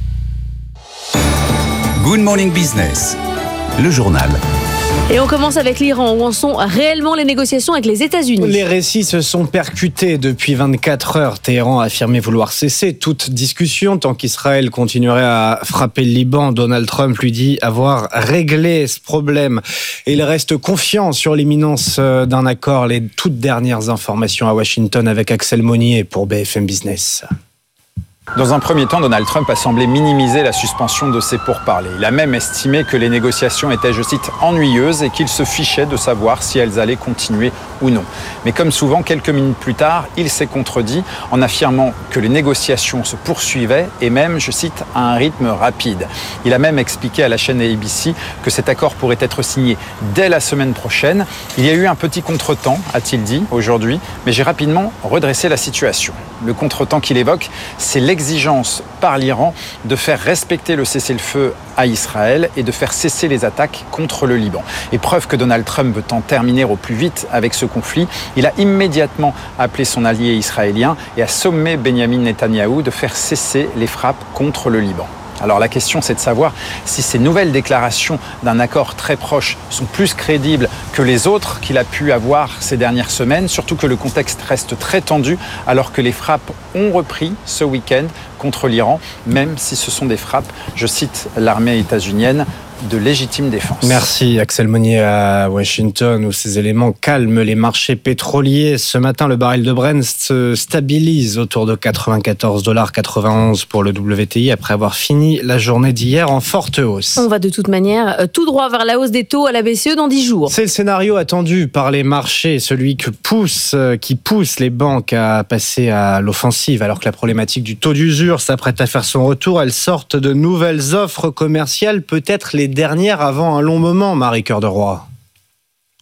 Good Morning Business, le journal. Et on commence avec l'Iran. Où en sont réellement les négociations avec les États-Unis ? Les récits se sont percutés depuis vingt-quatre heures. Téhéran a affirmé vouloir cesser toute discussion tant qu'Israël continuerait à frapper le Liban. Donald Trump lui dit avoir réglé ce problème. Et il reste confiant sur l'imminence d'un accord. Les toutes dernières informations à Washington avec Axel Monnier pour B F M Business. Dans un premier temps, Donald Trump a semblé minimiser la suspension de ces pourparlers. Il a même estimé que les négociations étaient, je cite, ennuyeuses et qu'il se fichait de savoir si elles allaient continuer ou non. Mais comme souvent, quelques minutes plus tard, il s'est contredit en affirmant que les négociations se poursuivaient et même, je cite, à un rythme rapide. Il a même expliqué à la chaîne A B C que cet accord pourrait être signé dès la semaine prochaine. Il y a eu un petit contretemps, a-t-il dit, aujourd'hui, mais j'ai rapidement redressé la situation. Le contretemps qu'il évoque, c'est l'exigence par l'Iran de faire respecter le cessez-le-feu à Israël et de faire cesser les attaques contre le Liban. Et preuve que Donald Trump veut en terminer au plus vite avec ce conflit, il a immédiatement appelé son allié israélien et a sommé Benjamin Netanyahou de faire cesser les frappes contre le Liban. Alors la question, c'est de savoir si ces nouvelles déclarations d'un accord très proche sont plus crédibles que les autres qu'il a pu avoir ces dernières semaines, surtout que le contexte reste très tendu alors que les frappes ont repris ce week-end contre l'Iran, même si ce sont des frappes, je cite l'armée états-unienne, de légitime défense. Merci Axel Monnier à Washington où ces éléments calment les marchés pétroliers. Ce matin, le baril de Brent se stabilise autour de quatre-vingt-quatorze virgule quatre-vingt-onze dollars pour le W T I après avoir fini la journée d'hier en forte hausse. On va de toute manière tout droit vers la hausse des taux à la B C E dans dix jours. C'est le scénario attendu par les marchés, celui que pousse, qui pousse les banques à passer à l'offensive alors que la problématique du taux d'usure s'apprête à faire son retour. Elles sortent de nouvelles offres commerciales, peut-être les dernière avant un long moment, Marie Cœur de Roy.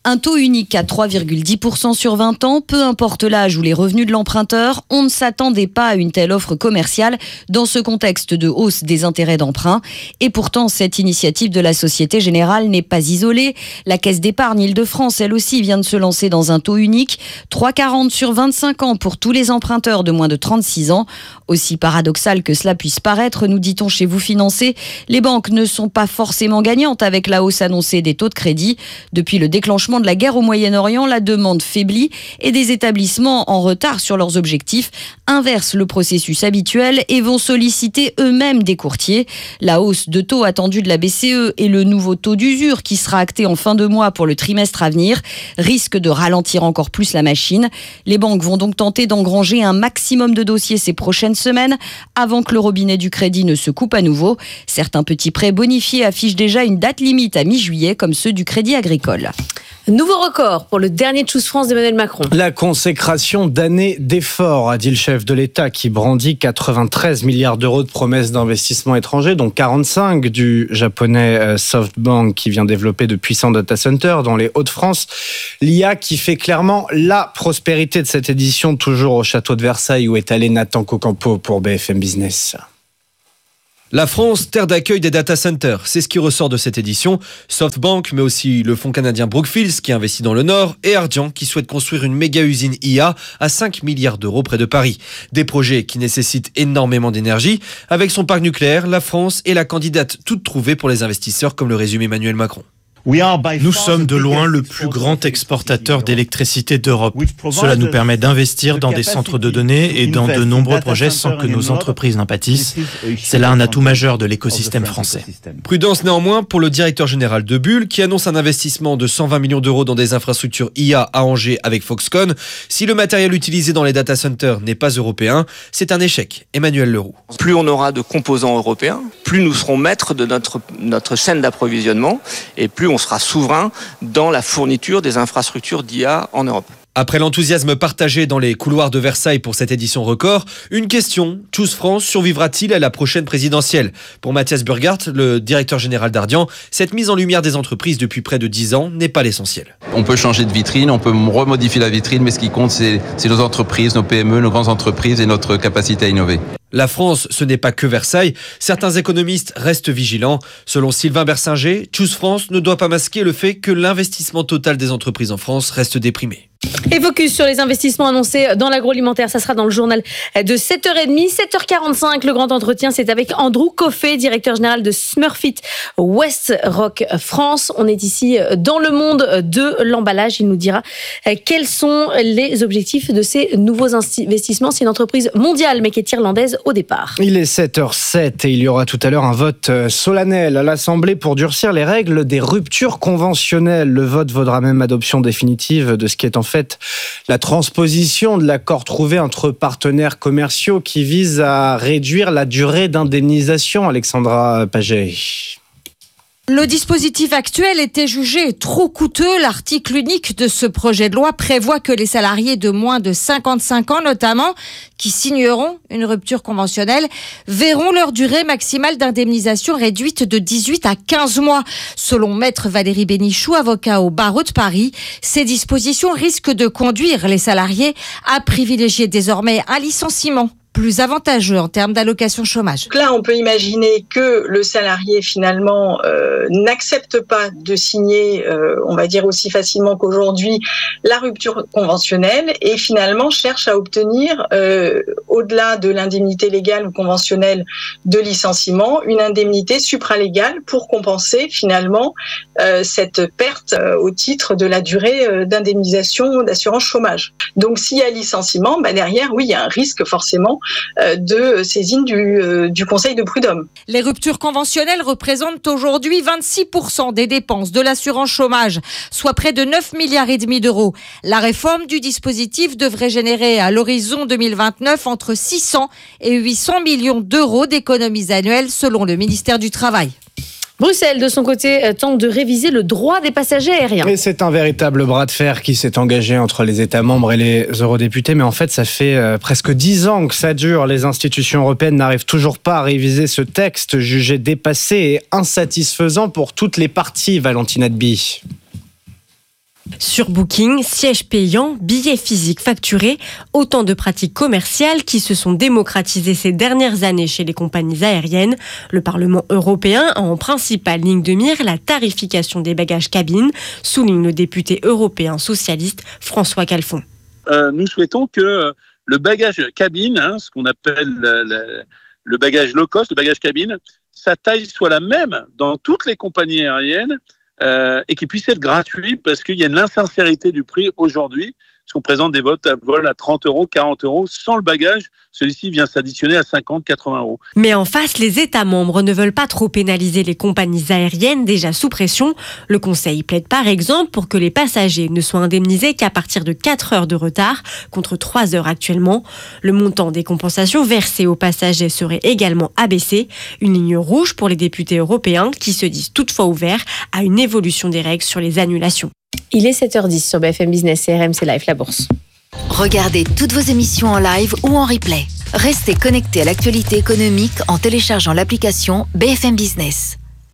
Un taux unique à trois virgule dix pour cent sur vingt ans, peu importe l'âge ou les revenus de l'emprunteur, on ne s'attendait pas à une telle offre commerciale dans ce contexte de hausse des intérêts d'emprunt. Et pourtant, cette initiative de la Société Générale n'est pas isolée. La Caisse d'épargne Île-de-France, elle aussi, vient de se lancer dans un taux unique, trois virgule quarante sur vingt-cinq ans pour tous les emprunteurs de moins de trente-six ans. Aussi paradoxal que cela puisse paraître, nous dit-on chez Vous Financer, les banques ne sont pas forcément gagnantes avec la hausse annoncée des taux de crédit. Depuis le déclenchement de la guerre au Moyen-Orient, la demande faiblit et des établissements en retard sur leurs objectifs inversent le processus habituel et vont solliciter eux-mêmes des courtiers. La hausse de taux attendue de la B C E et le nouveau taux d'usure qui sera acté en fin de mois pour le trimestre à venir risquent de ralentir encore plus la machine. Les banques vont donc tenter d'engranger un maximum de dossiers ces prochaines semaines avant que le robinet du crédit ne se coupe à nouveau. Certains petits prêts bonifiés affichent déjà une date limite à mi-juillet comme ceux du Crédit Agricole. Nouveau record pour le dernier Choose France d'Emmanuel Macron. La consécration d'années d'efforts, a dit le chef de l'État qui brandit quatre-vingt-treize milliards d'euros de promesses d'investissement étrangers, dont quarante-cinq du japonais SoftBank qui vient développer de puissants data centers dans les Hauts-de-France. L'I A qui fait clairement la prospérité de cette édition, toujours au château de Versailles où est allé Nathan Cocampo pour B F M Business. La France, terre d'accueil des data centers, c'est ce qui ressort de cette édition. SoftBank, mais aussi le fonds canadien Brookfield qui investit dans le Nord et Ardian qui souhaite construire une méga usine I A à cinq milliards d'euros près de Paris. Des projets qui nécessitent énormément d'énergie. Avec son parc nucléaire, la France est la candidate toute trouvée pour les investisseurs, comme le résume Emmanuel Macron. Nous sommes de loin le plus grand exportateur d'électricité d'Europe. Cela nous permet d'investir dans des centres de données et dans de nombreux projets sans que nos entreprises n'en pâtissent. C'est là un atout majeur de l'écosystème français. Prudence néanmoins pour le directeur général de Bull qui annonce un investissement de cent vingt millions d'euros dans des infrastructures I A à Angers avec Foxconn. Si le matériel utilisé dans les data centers n'est pas européen, c'est un échec. Emmanuel Leroux. Plus on aura de composants européens, plus nous serons maîtres de notre, notre chaîne d'approvisionnement et plus on sera souverain dans la fourniture des infrastructures d'I A en Europe. Après l'enthousiasme partagé dans les couloirs de Versailles pour cette édition record, une question, Choose France survivra-t-il à la prochaine présidentielle ? Pour Mathias Burghardt, le directeur général d'Ardian, cette mise en lumière des entreprises depuis près de dix ans n'est pas l'essentiel. On peut changer de vitrine, on peut remodifier la vitrine, mais ce qui compte, c'est, c'est nos entreprises, nos P M E, nos grandes entreprises et notre capacité à innover. La France, ce n'est pas que Versailles. Certains économistes restent vigilants. Selon Sylvain Bersinger, Choose France ne doit pas masquer le fait que l'investissement total des entreprises en France reste déprimé. Et focus sur les investissements annoncés dans l'agroalimentaire. Ça sera dans le journal de sept heures trente, sept heures quarante-cinq. Le grand entretien, c'est avec Andrew Coffey, directeur général de Smurfit West Rock France. On est ici dans le monde de l'emballage. Il nous dira quels sont les objectifs de ces nouveaux investissements. C'est une entreprise mondiale, mais qui est irlandaise au départ. Il est sept heures sept et il y aura tout à l'heure un vote solennel à l'Assemblée pour durcir les règles des ruptures conventionnelles. Le vote vaudra même adoption définitive de ce qui est en fait la transposition de l'accord trouvé entre partenaires commerciaux qui vise à réduire la durée d'indemnisation. Alexandra Paget. Le dispositif actuel était jugé trop coûteux. L'article unique de ce projet de loi prévoit que les salariés de moins de cinquante-cinq ans, notamment, qui signeront une rupture conventionnelle, verront leur durée maximale d'indemnisation réduite de dix-huit à quinze mois. Selon Maître Valérie Bénichou, avocat au barreau de Paris, ces dispositions risquent de conduire les salariés à privilégier désormais un licenciement plus avantageux en termes d'allocation chômage. Là, on peut imaginer que le salarié, finalement, euh, n'accepte pas de signer, euh, on va dire aussi facilement qu'aujourd'hui, la rupture conventionnelle et finalement cherche à obtenir, euh, au-delà de l'indemnité légale ou conventionnelle de licenciement, une indemnité supralégale pour compenser finalement euh, cette perte euh, au titre de la durée euh, d'indemnisation d'assurance chômage. Donc, s'il y a licenciement, bah derrière, oui, il y a un risque forcément de saisine du, du Conseil de prud'homme. Les ruptures conventionnelles représentent aujourd'hui vingt-six pour cent des dépenses de l'assurance chômage, soit près de neuf milliards et demi d'euros. La réforme du dispositif devrait générer à l'horizon deux mille vingt-neuf entre six cents et huit cents millions d'euros d'économies annuelles selon le ministère du Travail. Bruxelles, de son côté, tente de réviser le droit des passagers aériens. Et c'est un véritable bras de fer qui s'est engagé entre les États membres et les eurodéputés. Mais en fait, ça fait euh, presque dix ans que ça dure. Les institutions européennes n'arrivent toujours pas à réviser ce texte jugé dépassé et insatisfaisant pour toutes les parties, Valentina Deby. Sur Booking, sièges payants, billets physiques facturés, autant de pratiques commerciales qui se sont démocratisées ces dernières années chez les compagnies aériennes. Le Parlement européen a en principale ligne de mire la tarification des bagages cabines, souligne le député européen socialiste François Calfon. Euh, nous souhaitons que le bagage cabine, hein, ce qu'on appelle le, le, le bagage low cost, le bagage cabine, sa taille soit la même dans toutes les compagnies aériennes euh, et qu'il puisse être gratuit parce qu'il y a une insincérité du prix aujourd'hui. Parce qu'on présente des vols à, vols à trente euros, quarante euros. Sans le bagage, celui-ci vient s'additionner à cinquante, quatre-vingts euros. Mais en face, les États membres ne veulent pas trop pénaliser les compagnies aériennes déjà sous pression. Le Conseil plaide par exemple pour que les passagers ne soient indemnisés qu'à partir de quatre heures de retard, contre trois heures actuellement. Le montant des compensations versées aux passagers serait également abaissé. Une ligne rouge pour les députés européens qui se disent toutefois ouverts à une évolution des règles sur les annulations. Il est sept heures dix sur B F M Business et R M C Live, la bourse. Regardez toutes vos émissions en live ou en replay. Restez connectés à l'actualité économique en téléchargeant l'application B F M Business.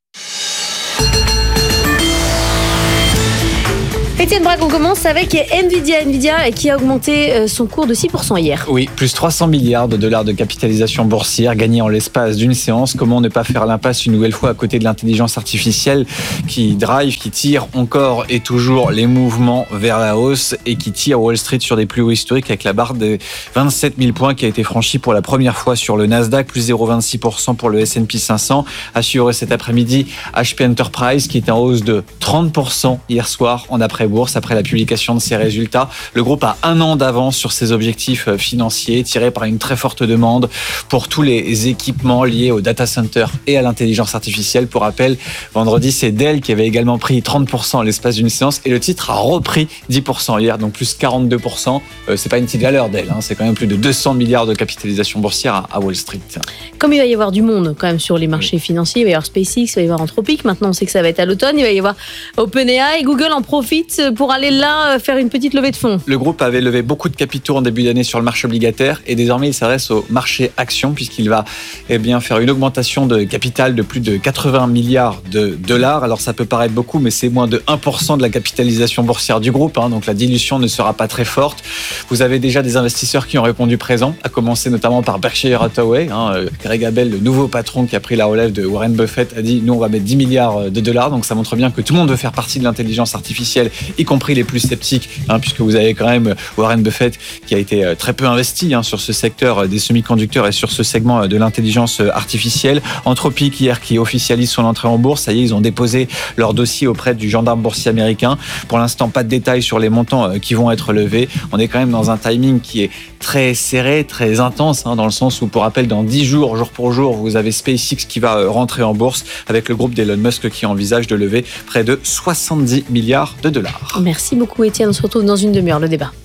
Étienne Braque, on commence avec Nvidia. Nvidia qui a augmenté son cours de six pour cent hier. Oui, plus trois cents milliards de dollars de capitalisation boursière gagnés en l'espace d'une séance. Comment ne pas faire l'impasse une nouvelle fois à côté de l'intelligence artificielle qui drive, qui tire encore et toujours les mouvements vers la hausse et qui tire Wall Street sur des plus hauts historiques avec la barre des vingt-sept mille points qui a été franchie pour la première fois sur le Nasdaq, plus zéro virgule vingt-six pour cent pour le S and P cinq cents. A suivi cet après-midi H P Enterprise qui est en hausse de trente pour cent hier soir en après bourse après la publication de ses résultats. Le groupe a un an d'avance sur ses objectifs financiers, tiré par une très forte demande pour tous les équipements liés au data center et à l'intelligence artificielle. Pour rappel, vendredi, c'est Dell qui avait également pris trente pour cent à l'espace d'une séance et le titre a repris dix pour cent hier, donc plus quarante-deux pour cent. Euh, c'est pas une petite valeur Dell, hein, c'est quand même plus de deux cents milliards de capitalisation boursière à, à Wall Street. Comme il va y avoir du monde quand même sur les marchés financiers, il va y avoir SpaceX, il va y avoir Anthropic, maintenant on sait que ça va être à l'automne, il va y avoir OpenAI, Google en profite pour aller là faire une petite levée de fonds. Le groupe avait levé beaucoup de capitaux en début d'année sur le marché obligataire et désormais il s'adresse au marché action puisqu'il va eh bien, faire une augmentation de capital de plus de quatre-vingts milliards de dollars. Alors ça peut paraître beaucoup mais c'est moins de un pour cent de la capitalisation boursière du groupe, hein, donc la dilution ne sera pas très forte. Vous avez déjà des investisseurs qui ont répondu présent, à commencer notamment par Berkshire Hathaway. Hein, Greg Abel, le nouveau patron qui a pris la relève de Warren Buffett, a dit nous on va mettre dix milliards de dollars, donc ça montre bien que tout le monde veut faire partie de l'intelligence artificielle, y compris les plus sceptiques, hein, puisque vous avez quand même Warren Buffett qui a été très peu investi hein, sur ce secteur des semi-conducteurs et sur ce segment de l'intelligence artificielle. Anthropic hier qui officialise son entrée en bourse, ça y est, ils ont déposé leur dossier auprès du gendarme boursier américain. Pour l'instant, pas de détails sur les montants qui vont être levés. On est quand même dans un timing qui est très serré, très intense, hein, dans le sens où, pour rappel, dans dix jours, jour pour jour, vous avez SpaceX qui va rentrer en bourse avec le groupe d'Elon Musk qui envisage de lever près de soixante-dix milliards de dollars. Merci beaucoup Étienne, on se retrouve dans une demi-heure, le débat.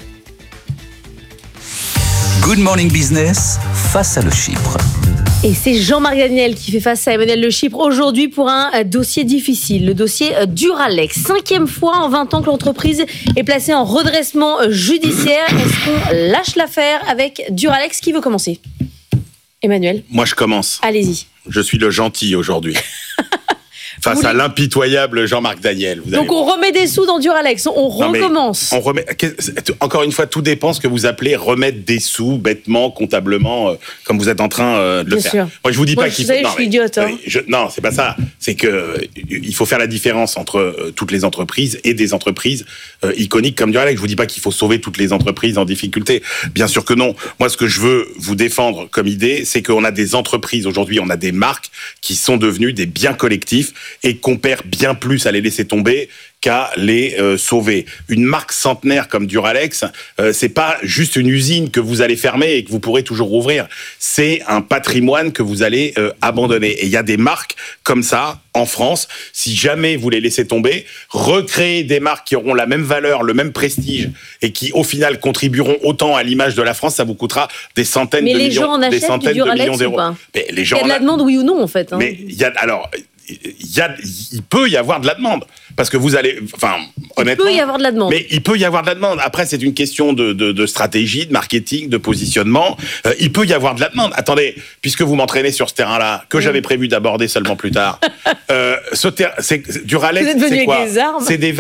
Good Morning Business, face à Le Chypre. Et c'est Jean-Marc Daniel qui fait face à Emmanuel Le Chypre aujourd'hui pour un dossier difficile, le dossier Duralex. Cinquième fois en vingt ans que l'entreprise est placée en redressement judiciaire. Est-ce qu'on lâche l'affaire avec Duralex? Qui veut commencer? Emmanuel? Moi, je commence. Allez-y. Je suis le gentil aujourd'hui. Face à l'impitoyable Jean-Marc Daniel. Vous Donc on remet des sous dans Duralex, on non, recommence. On remet. Encore une fois, tout dépend ce que vous appelez remettre des sous, bêtement, comptablement, euh, comme vous êtes en train euh, de le Bien faire. Sûr. Moi, je vous dis Moi, pas je qu'il faut. faut. Non, je suis idiote. Hein. Je, non, c'est pas ça. C'est que euh, il faut faire la différence entre euh, toutes les entreprises et des entreprises euh, iconiques comme Duralex. Je vous dis pas qu'il faut sauver toutes les entreprises en difficulté. Bien sûr que non. Moi, ce que je veux vous défendre comme idée, c'est qu'on a des entreprises aujourd'hui, on a des marques qui sont devenues des biens collectifs et qu'on perd bien plus à les laisser tomber qu'à les euh, sauver. Une marque centenaire comme Duralex, euh, c'est pas juste une usine que vous allez fermer et que vous pourrez toujours rouvrir. C'est un patrimoine que vous allez euh, abandonner. Et il y a des marques comme ça en France. Si jamais vous les laissez tomber, recréer des marques qui auront la même valeur, le même prestige et qui au final contribueront autant à l'image de la France, ça vous coûtera des centaines Mais de les millions, gens en achètent des centaines du de Duralex millions d'euros. ou pas? Mais les gens il y a de la demande, oui ou non, en fait. Hein. Mais il y a alors. Il, y a, il peut y avoir de la demande parce que vous allez, enfin, honnêtement, il peut y avoir de la demande. Mais il peut y avoir de la demande. Après, c'est une question de, de, de stratégie, de marketing, de positionnement. Euh, il peut y avoir de la demande. Attendez, puisque vous m'entraînez sur ce terrain-là, que mmh. j'avais prévu d'aborder seulement plus tard, euh, ce ter- c'est, Duralex, c'est quoi? C'est des verres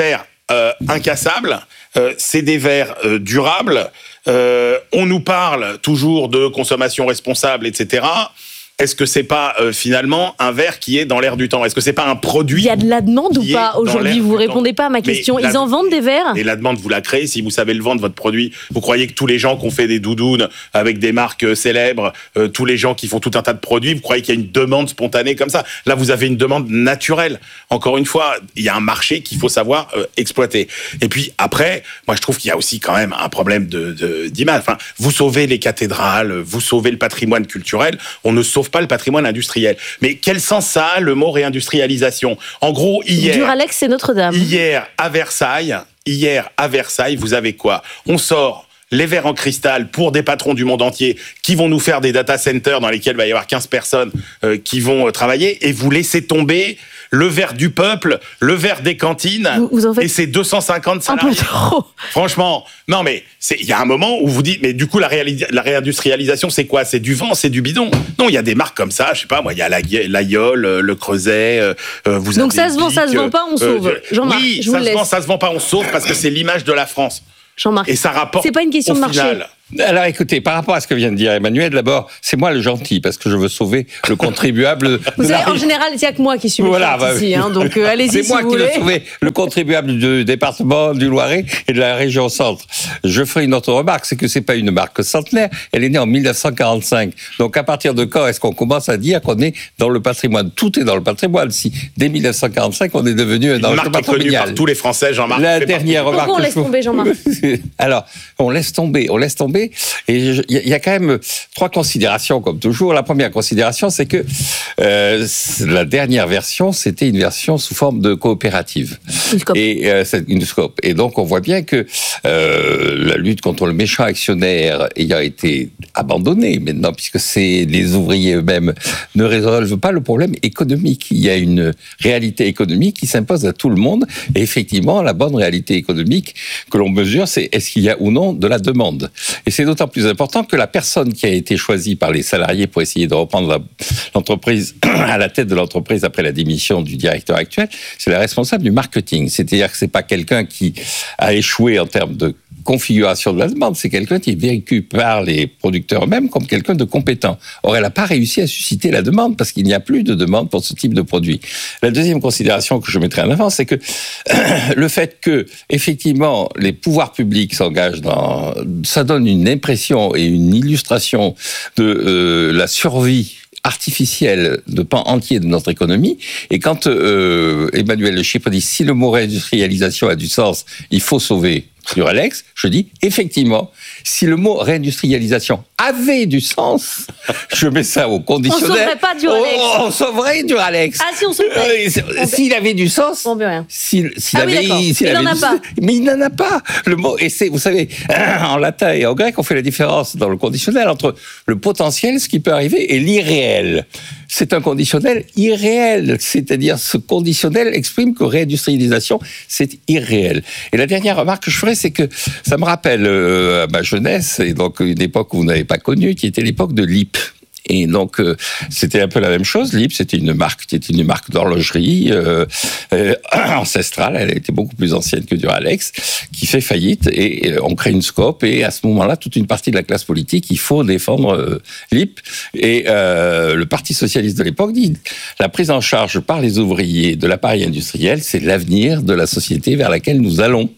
euh, incassables, euh, c'est des verres euh, durables. Euh, on nous parle toujours de consommation responsable, et cetera. Est-ce que c'est pas euh, finalement un verre qui est dans l'air du temps? Est-ce que c'est pas un produit? Il y a de la demande ou pas aujourd'hui? Vous répondez pas à ma question. Ils en vendent des verres? Et la demande, vous la créez. Si vous savez le vendre, votre produit, vous croyez que tous les gens qui ont fait des doudounes avec des marques euh, célèbres, euh, tous les gens qui font tout un tas de produits, vous croyez qu'il y a une demande spontanée comme ça? Là, vous avez une demande naturelle. Encore une fois, il y a un marché qu'il faut savoir euh, exploiter. Et puis après, moi, je trouve qu'il y a aussi quand même un problème de, de, d'image. Enfin, vous sauvez les cathédrales, vous sauvez le patrimoine culturel, on ne sauve pas le patrimoine industriel. Mais quel sens ça a, le mot réindustrialisation? En gros, hier... Duralex, c'est Notre-Dame. Hier, à Versailles, hier, à Versailles, vous avez quoi? On sort les verres en cristal pour des patrons du monde entier qui vont nous faire des data centers dans lesquels il va y avoir quinze personnes euh, qui vont euh, travailler, et vous laissez tomber le verre du peuple, le verre des cantines, vous, vous en faites et c'est deux cent cinquante salariés. Un peu trop. Franchement, non mais il y a un moment où vous dites, mais du coup la, réalis- la réindustrialisation c'est quoi? C'est du vent, c'est du bidon. Non, il y a des marques comme ça, je sais pas moi, il y a la, l'Aïol, le Creuset, euh, vous Donc avez ça se vend, ça se vend pas, on sauve. Euh, Jean-Marc, oui, je vous ça le se laisse. vend, ça se vend pas, on sauve parce que c'est l'image de la France. Jean-Marc, et ça rapporte. C'est pas une question au de marché. final. Alors écoutez, par rapport à ce que vient de dire Emmanuel, d'abord, c'est moi le gentil, parce que je veux sauver le contribuable. Vous de savez, la... en général, il n'y a que moi qui suis voilà, méchante bah, ici, hein, donc euh, allez-y c'est si moi vous qui voulez. veux sauver le contribuable du département du Loiret et de la région centre. Je ferai une autre remarque, c'est que c'est pas une marque centenaire, elle est née en mille neuf cent quarante-cinq. Donc à partir de quand est-ce qu'on commence à dire qu'on est dans le patrimoine? Tout est dans le patrimoine. Si dès mille neuf cent quarante-cinq, on est devenu un enjeu patrimonial. Par tous les Français, Jean-Marc. La dernière remarque. Pourquoi on laisse tomber, Jean-Marc? Alors, on laisse tomber, on laisse tomber, et il y, y a quand même trois considérations, comme toujours. La première considération, c'est que euh, la dernière version, c'était une version sous forme de coopérative. Une scope. Et, euh, c'est une scope. Et donc, on voit bien que euh, la lutte contre le méchant actionnaire ayant été abandonnée maintenant, puisque c'est les ouvriers eux-mêmes ne résolvent pas le problème économique. Il y a une réalité économique qui s'impose à tout le monde. Et effectivement, la bonne réalité économique que l'on mesure, c'est est-ce qu'il y a ou non de la demande. Et c'est d'autant plus important que la personne qui a été choisie par les salariés pour essayer de reprendre la, l'entreprise à la tête de l'entreprise après la démission du directeur actuel, c'est la responsable du marketing. C'est-à-dire que c'est pas quelqu'un qui a échoué en termes de configuration de la demande, c'est quelqu'un qui est vécu par les producteurs eux-mêmes comme quelqu'un de compétent. Or, elle n'a pas réussi à susciter la demande parce qu'il n'y a plus de demande pour ce type de produit. La deuxième considération que je mettrai en avant, c'est que le fait que, effectivement, les pouvoirs publics s'engagent dans... Ça donne une impression et une illustration de euh, la survie artificielle de pans entiers de notre économie. Et quand euh, Emmanuel Le Chypre dit si le mot réindustrialisation a du sens, il faut sauver Duralex, je dis effectivement, si le mot réindustrialisation avait du sens, je mets ça au conditionnel. On sauverait pas Duralex. On, on sauverait Duralex. Ah si, on sauverait. Euh, s'il avait du sens. On veut rien. S'il, s'il ah avait, oui, d'accord. s'il il avait n'en a du, pas. Mais il n'en a pas. Le mot, et c'est, vous savez, en latin et en grec, on fait la différence dans le conditionnel entre le potentiel, ce qui peut arriver, et l'irréel. C'est un conditionnel irréel. C'est-à-dire, ce conditionnel exprime que réindustrialisation, c'est irréel. Et la dernière remarque que je ferai, c'est que ça me rappelle euh, ma jeunesse, et donc une époque où vous n'avez pas connu, qui était l'époque de Lipp. Et donc, euh, c'était un peu la même chose. Lipp, c'était une marque qui était une marque d'horlogerie euh, euh, ancestrale. Elle était beaucoup plus ancienne que Duralex, qui fait faillite. Et, et on crée une scope. Et à ce moment-là, toute une partie de la classe politique, il faut défendre euh, Lipp. Et euh, le Parti socialiste de l'époque dit la prise en charge par les ouvriers de l'appareil industriel, c'est l'avenir de la société vers laquelle nous allons.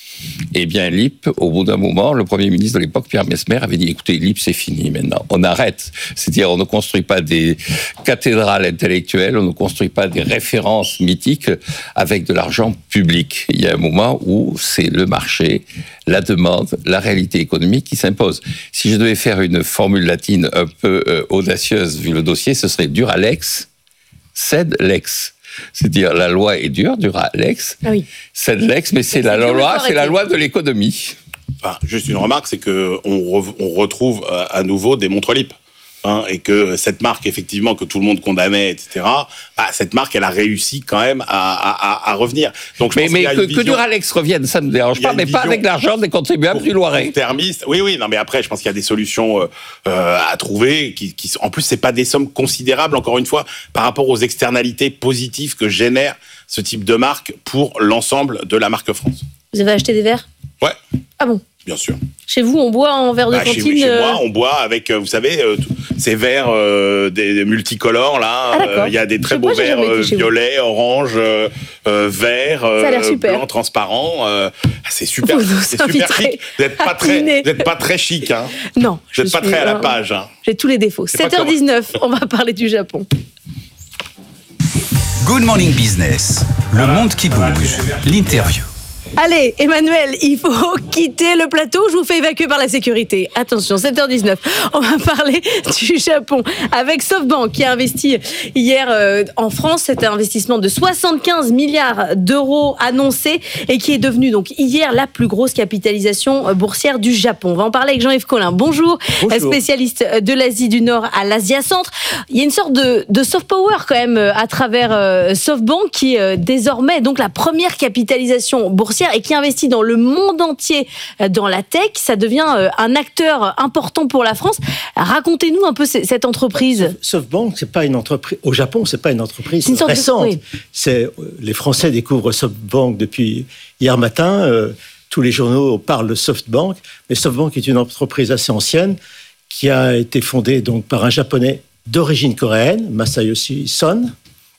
Eh bien, Lipp, au bout d'un moment, le Premier ministre de l'époque, Pierre Messmer, avait dit, écoutez, Lipp, c'est fini maintenant. On arrête. C'est-à-dire, on ne construit pas des cathédrales intellectuelles, on ne construit pas des références mythiques avec de l'argent public. Il y a un moment où c'est le marché, la demande, la réalité économique qui s'impose. Si je devais faire une formule latine un peu euh, audacieuse, vu le dossier, ce serait Duralex, sed lex. C'est-à-dire, la loi est dure, Duralex, ah oui. C'est lex, mais c'est, c'est la loi, c'est la loi de l'économie. Enfin, juste une remarque, c'est que on, re, on retrouve à nouveau des montres Lipp. hein, et que cette marque, effectivement, que tout le monde condamnait, et cetera, bah, cette marque, elle a réussi quand même à, à, à revenir. Donc, je mais pense mais qu'il y a que, une vision, que Duralex revienne, ça ne me dérange pas, mais pas avec l'argent des contribuables du Loiret. Termiste. Oui, oui, non, mais après, je pense qu'il y a des solutions euh, euh, à trouver. Qui, qui, en plus, c'est pas des sommes considérables, encore une fois, par rapport aux externalités positives que génère ce type de marque pour l'ensemble de la marque France. Vous avez acheté des verres ? Ouais. Ah bon ? Bien sûr. Chez vous, on boit en verre de bah, cantine chez, chez euh... moi, on boit avec, vous savez, euh, ces verres euh, des, des multicolores là. Il ah, euh, y a des très je beaux verres euh, violets, orange, euh, euh, vert, euh, blanc, transparent. Euh, c'est super, c'est super chic. Vous n'êtes pas très, vous n'êtes pas très chic, hein. Non. Vous n'êtes pas suis, très à la hein, page. Hein. J'ai tous les défauts. sept heures dix-neuf, on va parler du Japon. Good Morning Business, le voilà. monde qui bouge, l'interview. Allez, Emmanuel, il faut quitter le plateau. Je vous fais évacuer par la sécurité. Attention, sept heures dix-neuf. On va parler du Japon avec SoftBank qui a investi hier euh, en France. C'est un investissement de soixante-quinze milliards d'euros annoncé et qui est devenu donc hier la plus grosse capitalisation boursière du Japon. On va en parler avec Jean-Yves Collin. Bonjour, Bonjour. Spécialiste de l'Asie du Nord à l'Asia Centre. Il y a une sorte de, de soft power quand même à travers euh, SoftBank qui est euh, désormais donc la première capitalisation boursière et qui investit dans le monde entier dans la tech. Ça devient un acteur important pour la France. Racontez-nous un peu cette entreprise. SoftBank, c'est pas une entreprise. Au Japon, c'est pas une entreprise c'est une sorte récente. De... Oui. C'est les Français découvrent SoftBank depuis hier matin. Euh, tous les journaux parlent de SoftBank, mais SoftBank est une entreprise assez ancienne qui a été fondée donc par un Japonais d'origine coréenne, Masayoshi Son.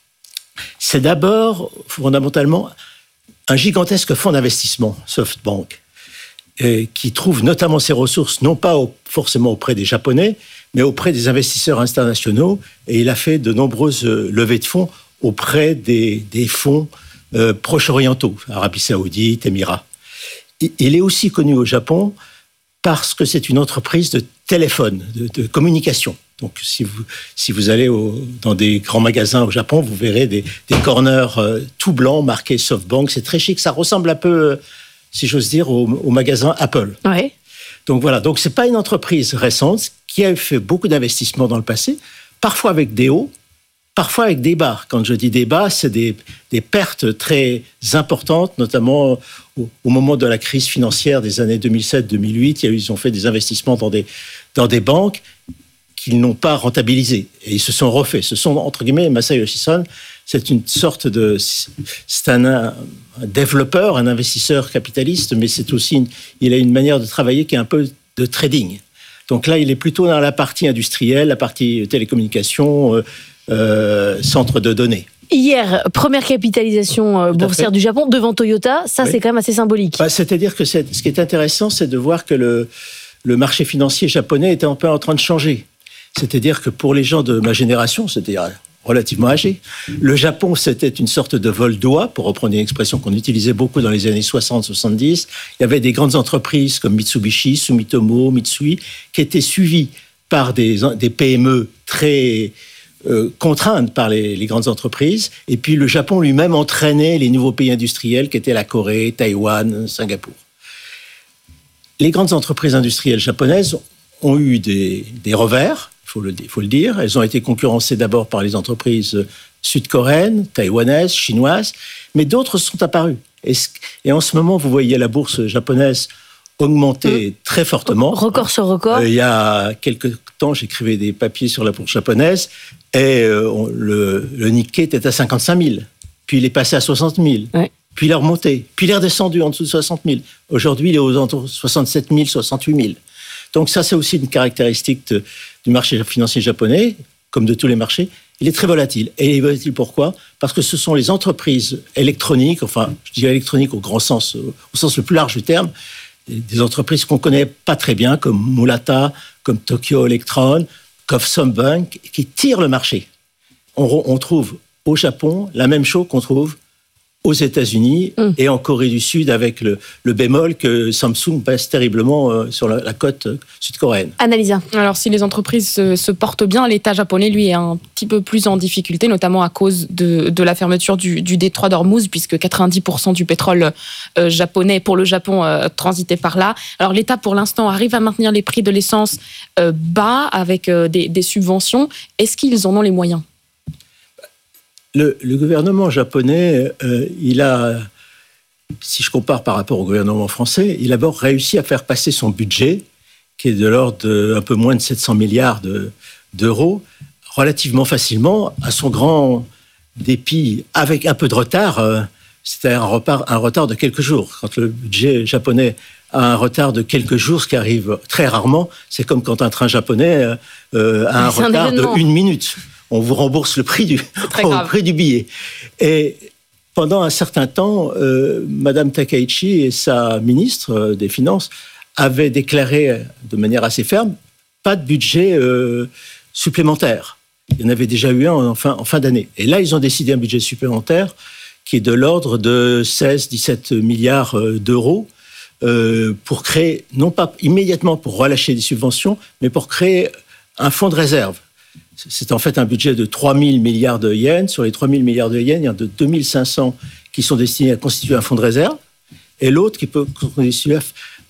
C'est d'abord fondamentalement un gigantesque fonds d'investissement, SoftBank, et qui trouve notamment ses ressources, non pas au, forcément auprès des Japonais, mais auprès des investisseurs internationaux. Et il a fait de nombreuses levées de fonds auprès des, des fonds euh, proche-orientaux, Arabie Saoudite, Émirats. Il est aussi connu au Japon parce que c'est une entreprise de téléphone, de, de communication. Donc, si vous, si vous allez au, dans des grands magasins au Japon, vous verrez des, des corners euh, tout blancs marqués SoftBank. C'est très chic. Ça ressemble un peu, si j'ose dire, au, au magasin Apple. Ouais. Donc, voilà. Donc, c'est pas une entreprise récente qui a fait beaucoup d'investissements dans le passé, parfois avec des hauts, parfois avec des bas. Quand je dis des bas, c'est des, des pertes très importantes, notamment au, au moment de la crise financière des années deux mille sept deux mille huit. Ils ont fait des investissements dans des, dans des banques qu'ils n'ont pas rentabilisés. Et ils se sont refaits. Ce sont, entre guillemets, Masayoshi Son, c'est une sorte de... C'est un, un développeur, un investisseur capitaliste, mais c'est aussi... Une, il a une manière de travailler qui est un peu de trading. Donc là, il est plutôt dans la partie industrielle, la partie télécommunications, euh, euh, centre de données. Hier, première capitalisation euh, boursière du Japon devant Toyota. Ça, oui. C'est quand même assez symbolique. Bah, c'est-à-dire que c'est, ce qui est intéressant, c'est de voir que le, le marché financier japonais était un peu en train de changer. C'est-à-dire que pour les gens de ma génération, c'est-à-dire relativement âgés, le Japon, c'était une sorte de vol d'oie, pour reprendre une expression qu'on utilisait beaucoup dans les années soixante soixante-dix. Il y avait des grandes entreprises comme Mitsubishi, Sumitomo, Mitsui, qui étaient suivies par des, des P M E très euh, contraintes par les, les grandes entreprises. Et puis le Japon lui-même entraînait les nouveaux pays industriels qui étaient la Corée, Taïwan, Singapour. Les grandes entreprises industrielles japonaises ont eu des, des revers, il faut le, faut le dire. Elles ont été concurrencées d'abord par les entreprises sud-coréennes, taïwanaises, chinoises, mais d'autres sont apparues. Et, et en ce moment, vous voyez la bourse japonaise augmenter mmh. très fortement. Record sur record. Euh, il y a quelques temps, j'écrivais des papiers sur la bourse japonaise et euh, on, le, le Nikkei était à cinquante-cinq mille. Puis il est passé à soixante mille. Ouais. Puis il est remonté. Puis il est redescendu en dessous de soixante mille. Aujourd'hui, il est aux alentours de soixante-sept mille, soixante-huit mille. Donc ça, c'est aussi une caractéristique de, du marché financier japonais, comme de tous les marchés. Il est très volatile. Et il est volatile pourquoi ? Parce que ce sont les entreprises électroniques, enfin, je dis électroniques au grand sens, au sens le plus large du terme, des entreprises qu'on connaît pas très bien, comme Murata, comme Tokyo Electron, comme SoftBank, qui tirent le marché. On, on trouve au Japon la même chose qu'on trouve aux États-Unis mmh. et en Corée du Sud, avec le, le bémol que Samsung baisse terriblement euh, sur la, la côte sud-coréenne. Annalisa. Alors, si les entreprises se, se portent bien, l'État japonais, lui, est un petit peu plus en difficulté, notamment à cause de, de la fermeture du, du détroit d'Ormuz, puisque quatre-vingt-dix pour cent du pétrole euh, japonais pour le Japon euh, transitait par là. Alors, l'État, pour l'instant, arrive à maintenir les prix de l'essence euh, bas avec euh, des, des subventions. Est-ce qu'ils en ont les moyens ? Le, le gouvernement japonais, euh, il a, si je compare par rapport au gouvernement français, il a d'abord réussi à faire passer son budget, qui est de l'ordre d'un peu moins de sept cents milliards de, d'euros, relativement facilement, à son grand dépit, avec un peu de retard. Euh, c'était un retard, un retard de quelques jours. Quand le budget japonais a un retard de quelques jours, ce qui arrive très rarement, c'est comme quand un train japonais euh, a un c'est retard un de une minute. On vous rembourse le prix du, le prix du billet. Et pendant un certain temps, euh, Madame Takaichi et sa ministre euh, des Finances avaient déclaré de manière assez ferme pas de budget euh, supplémentaire. Il y en avait déjà eu un en fin, en fin d'année. Et là, ils ont décidé un budget supplémentaire qui est de l'ordre de seize à dix-sept milliards d'euros euh, pour créer, non pas immédiatement pour relâcher des subventions, mais pour créer un fonds de réserve. C'est en fait un budget de trois mille milliards de yens. Sur les trois mille milliards de yens, il y en a de deux mille cinq cents qui sont destinés à constituer un fonds de réserve et l'autre qui peut constituer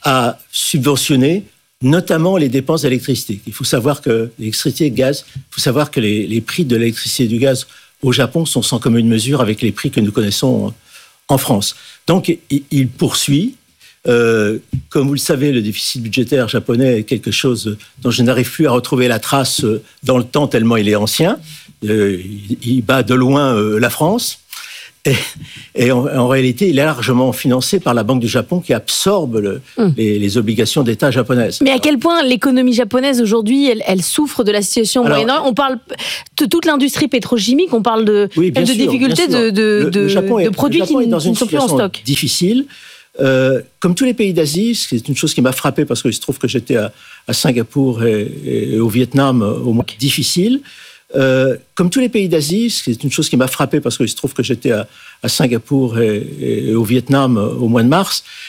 à subventionner notamment les dépenses d'électricité. Il faut savoir que l'électricité et le gaz, il faut savoir que les, les prix de l'électricité et du gaz au Japon sont sans commune mesure avec les prix que nous connaissons en France. Donc, il, il poursuit. Euh, comme vous le savez, le déficit budgétaire japonais est quelque chose dont je n'arrive plus à retrouver la trace dans le temps tellement il est ancien. Euh, il, il bat de loin euh, la France. Et, et en, en réalité, il est largement financé par la Banque du Japon qui absorbe le, mmh. les, les obligations d'État japonaises. Mais à quel point l'économie japonaise aujourd'hui, elle, elle souffre de la situation au Moyen-Orient ? On parle de toute l'industrie pétrochimique, on parle de, oui, bien de sûr, difficultés de, de, le, de, le Japon est, de produits le Japon qui, est dans qui une ne sont plus en stock. Difficile. Euh, comme tous les pays d'Asie, c'est une chose qui m'a frappé parce qu'il se trouve que j'étais à, à Singapour et, et au Vietnam au mois difficile. Euh, comme tous les pays d'Asie, c'est une chose qui m'a frappé parce qu'il se trouve que j'étais à, à Singapour et, et au Vietnam au mois de mars.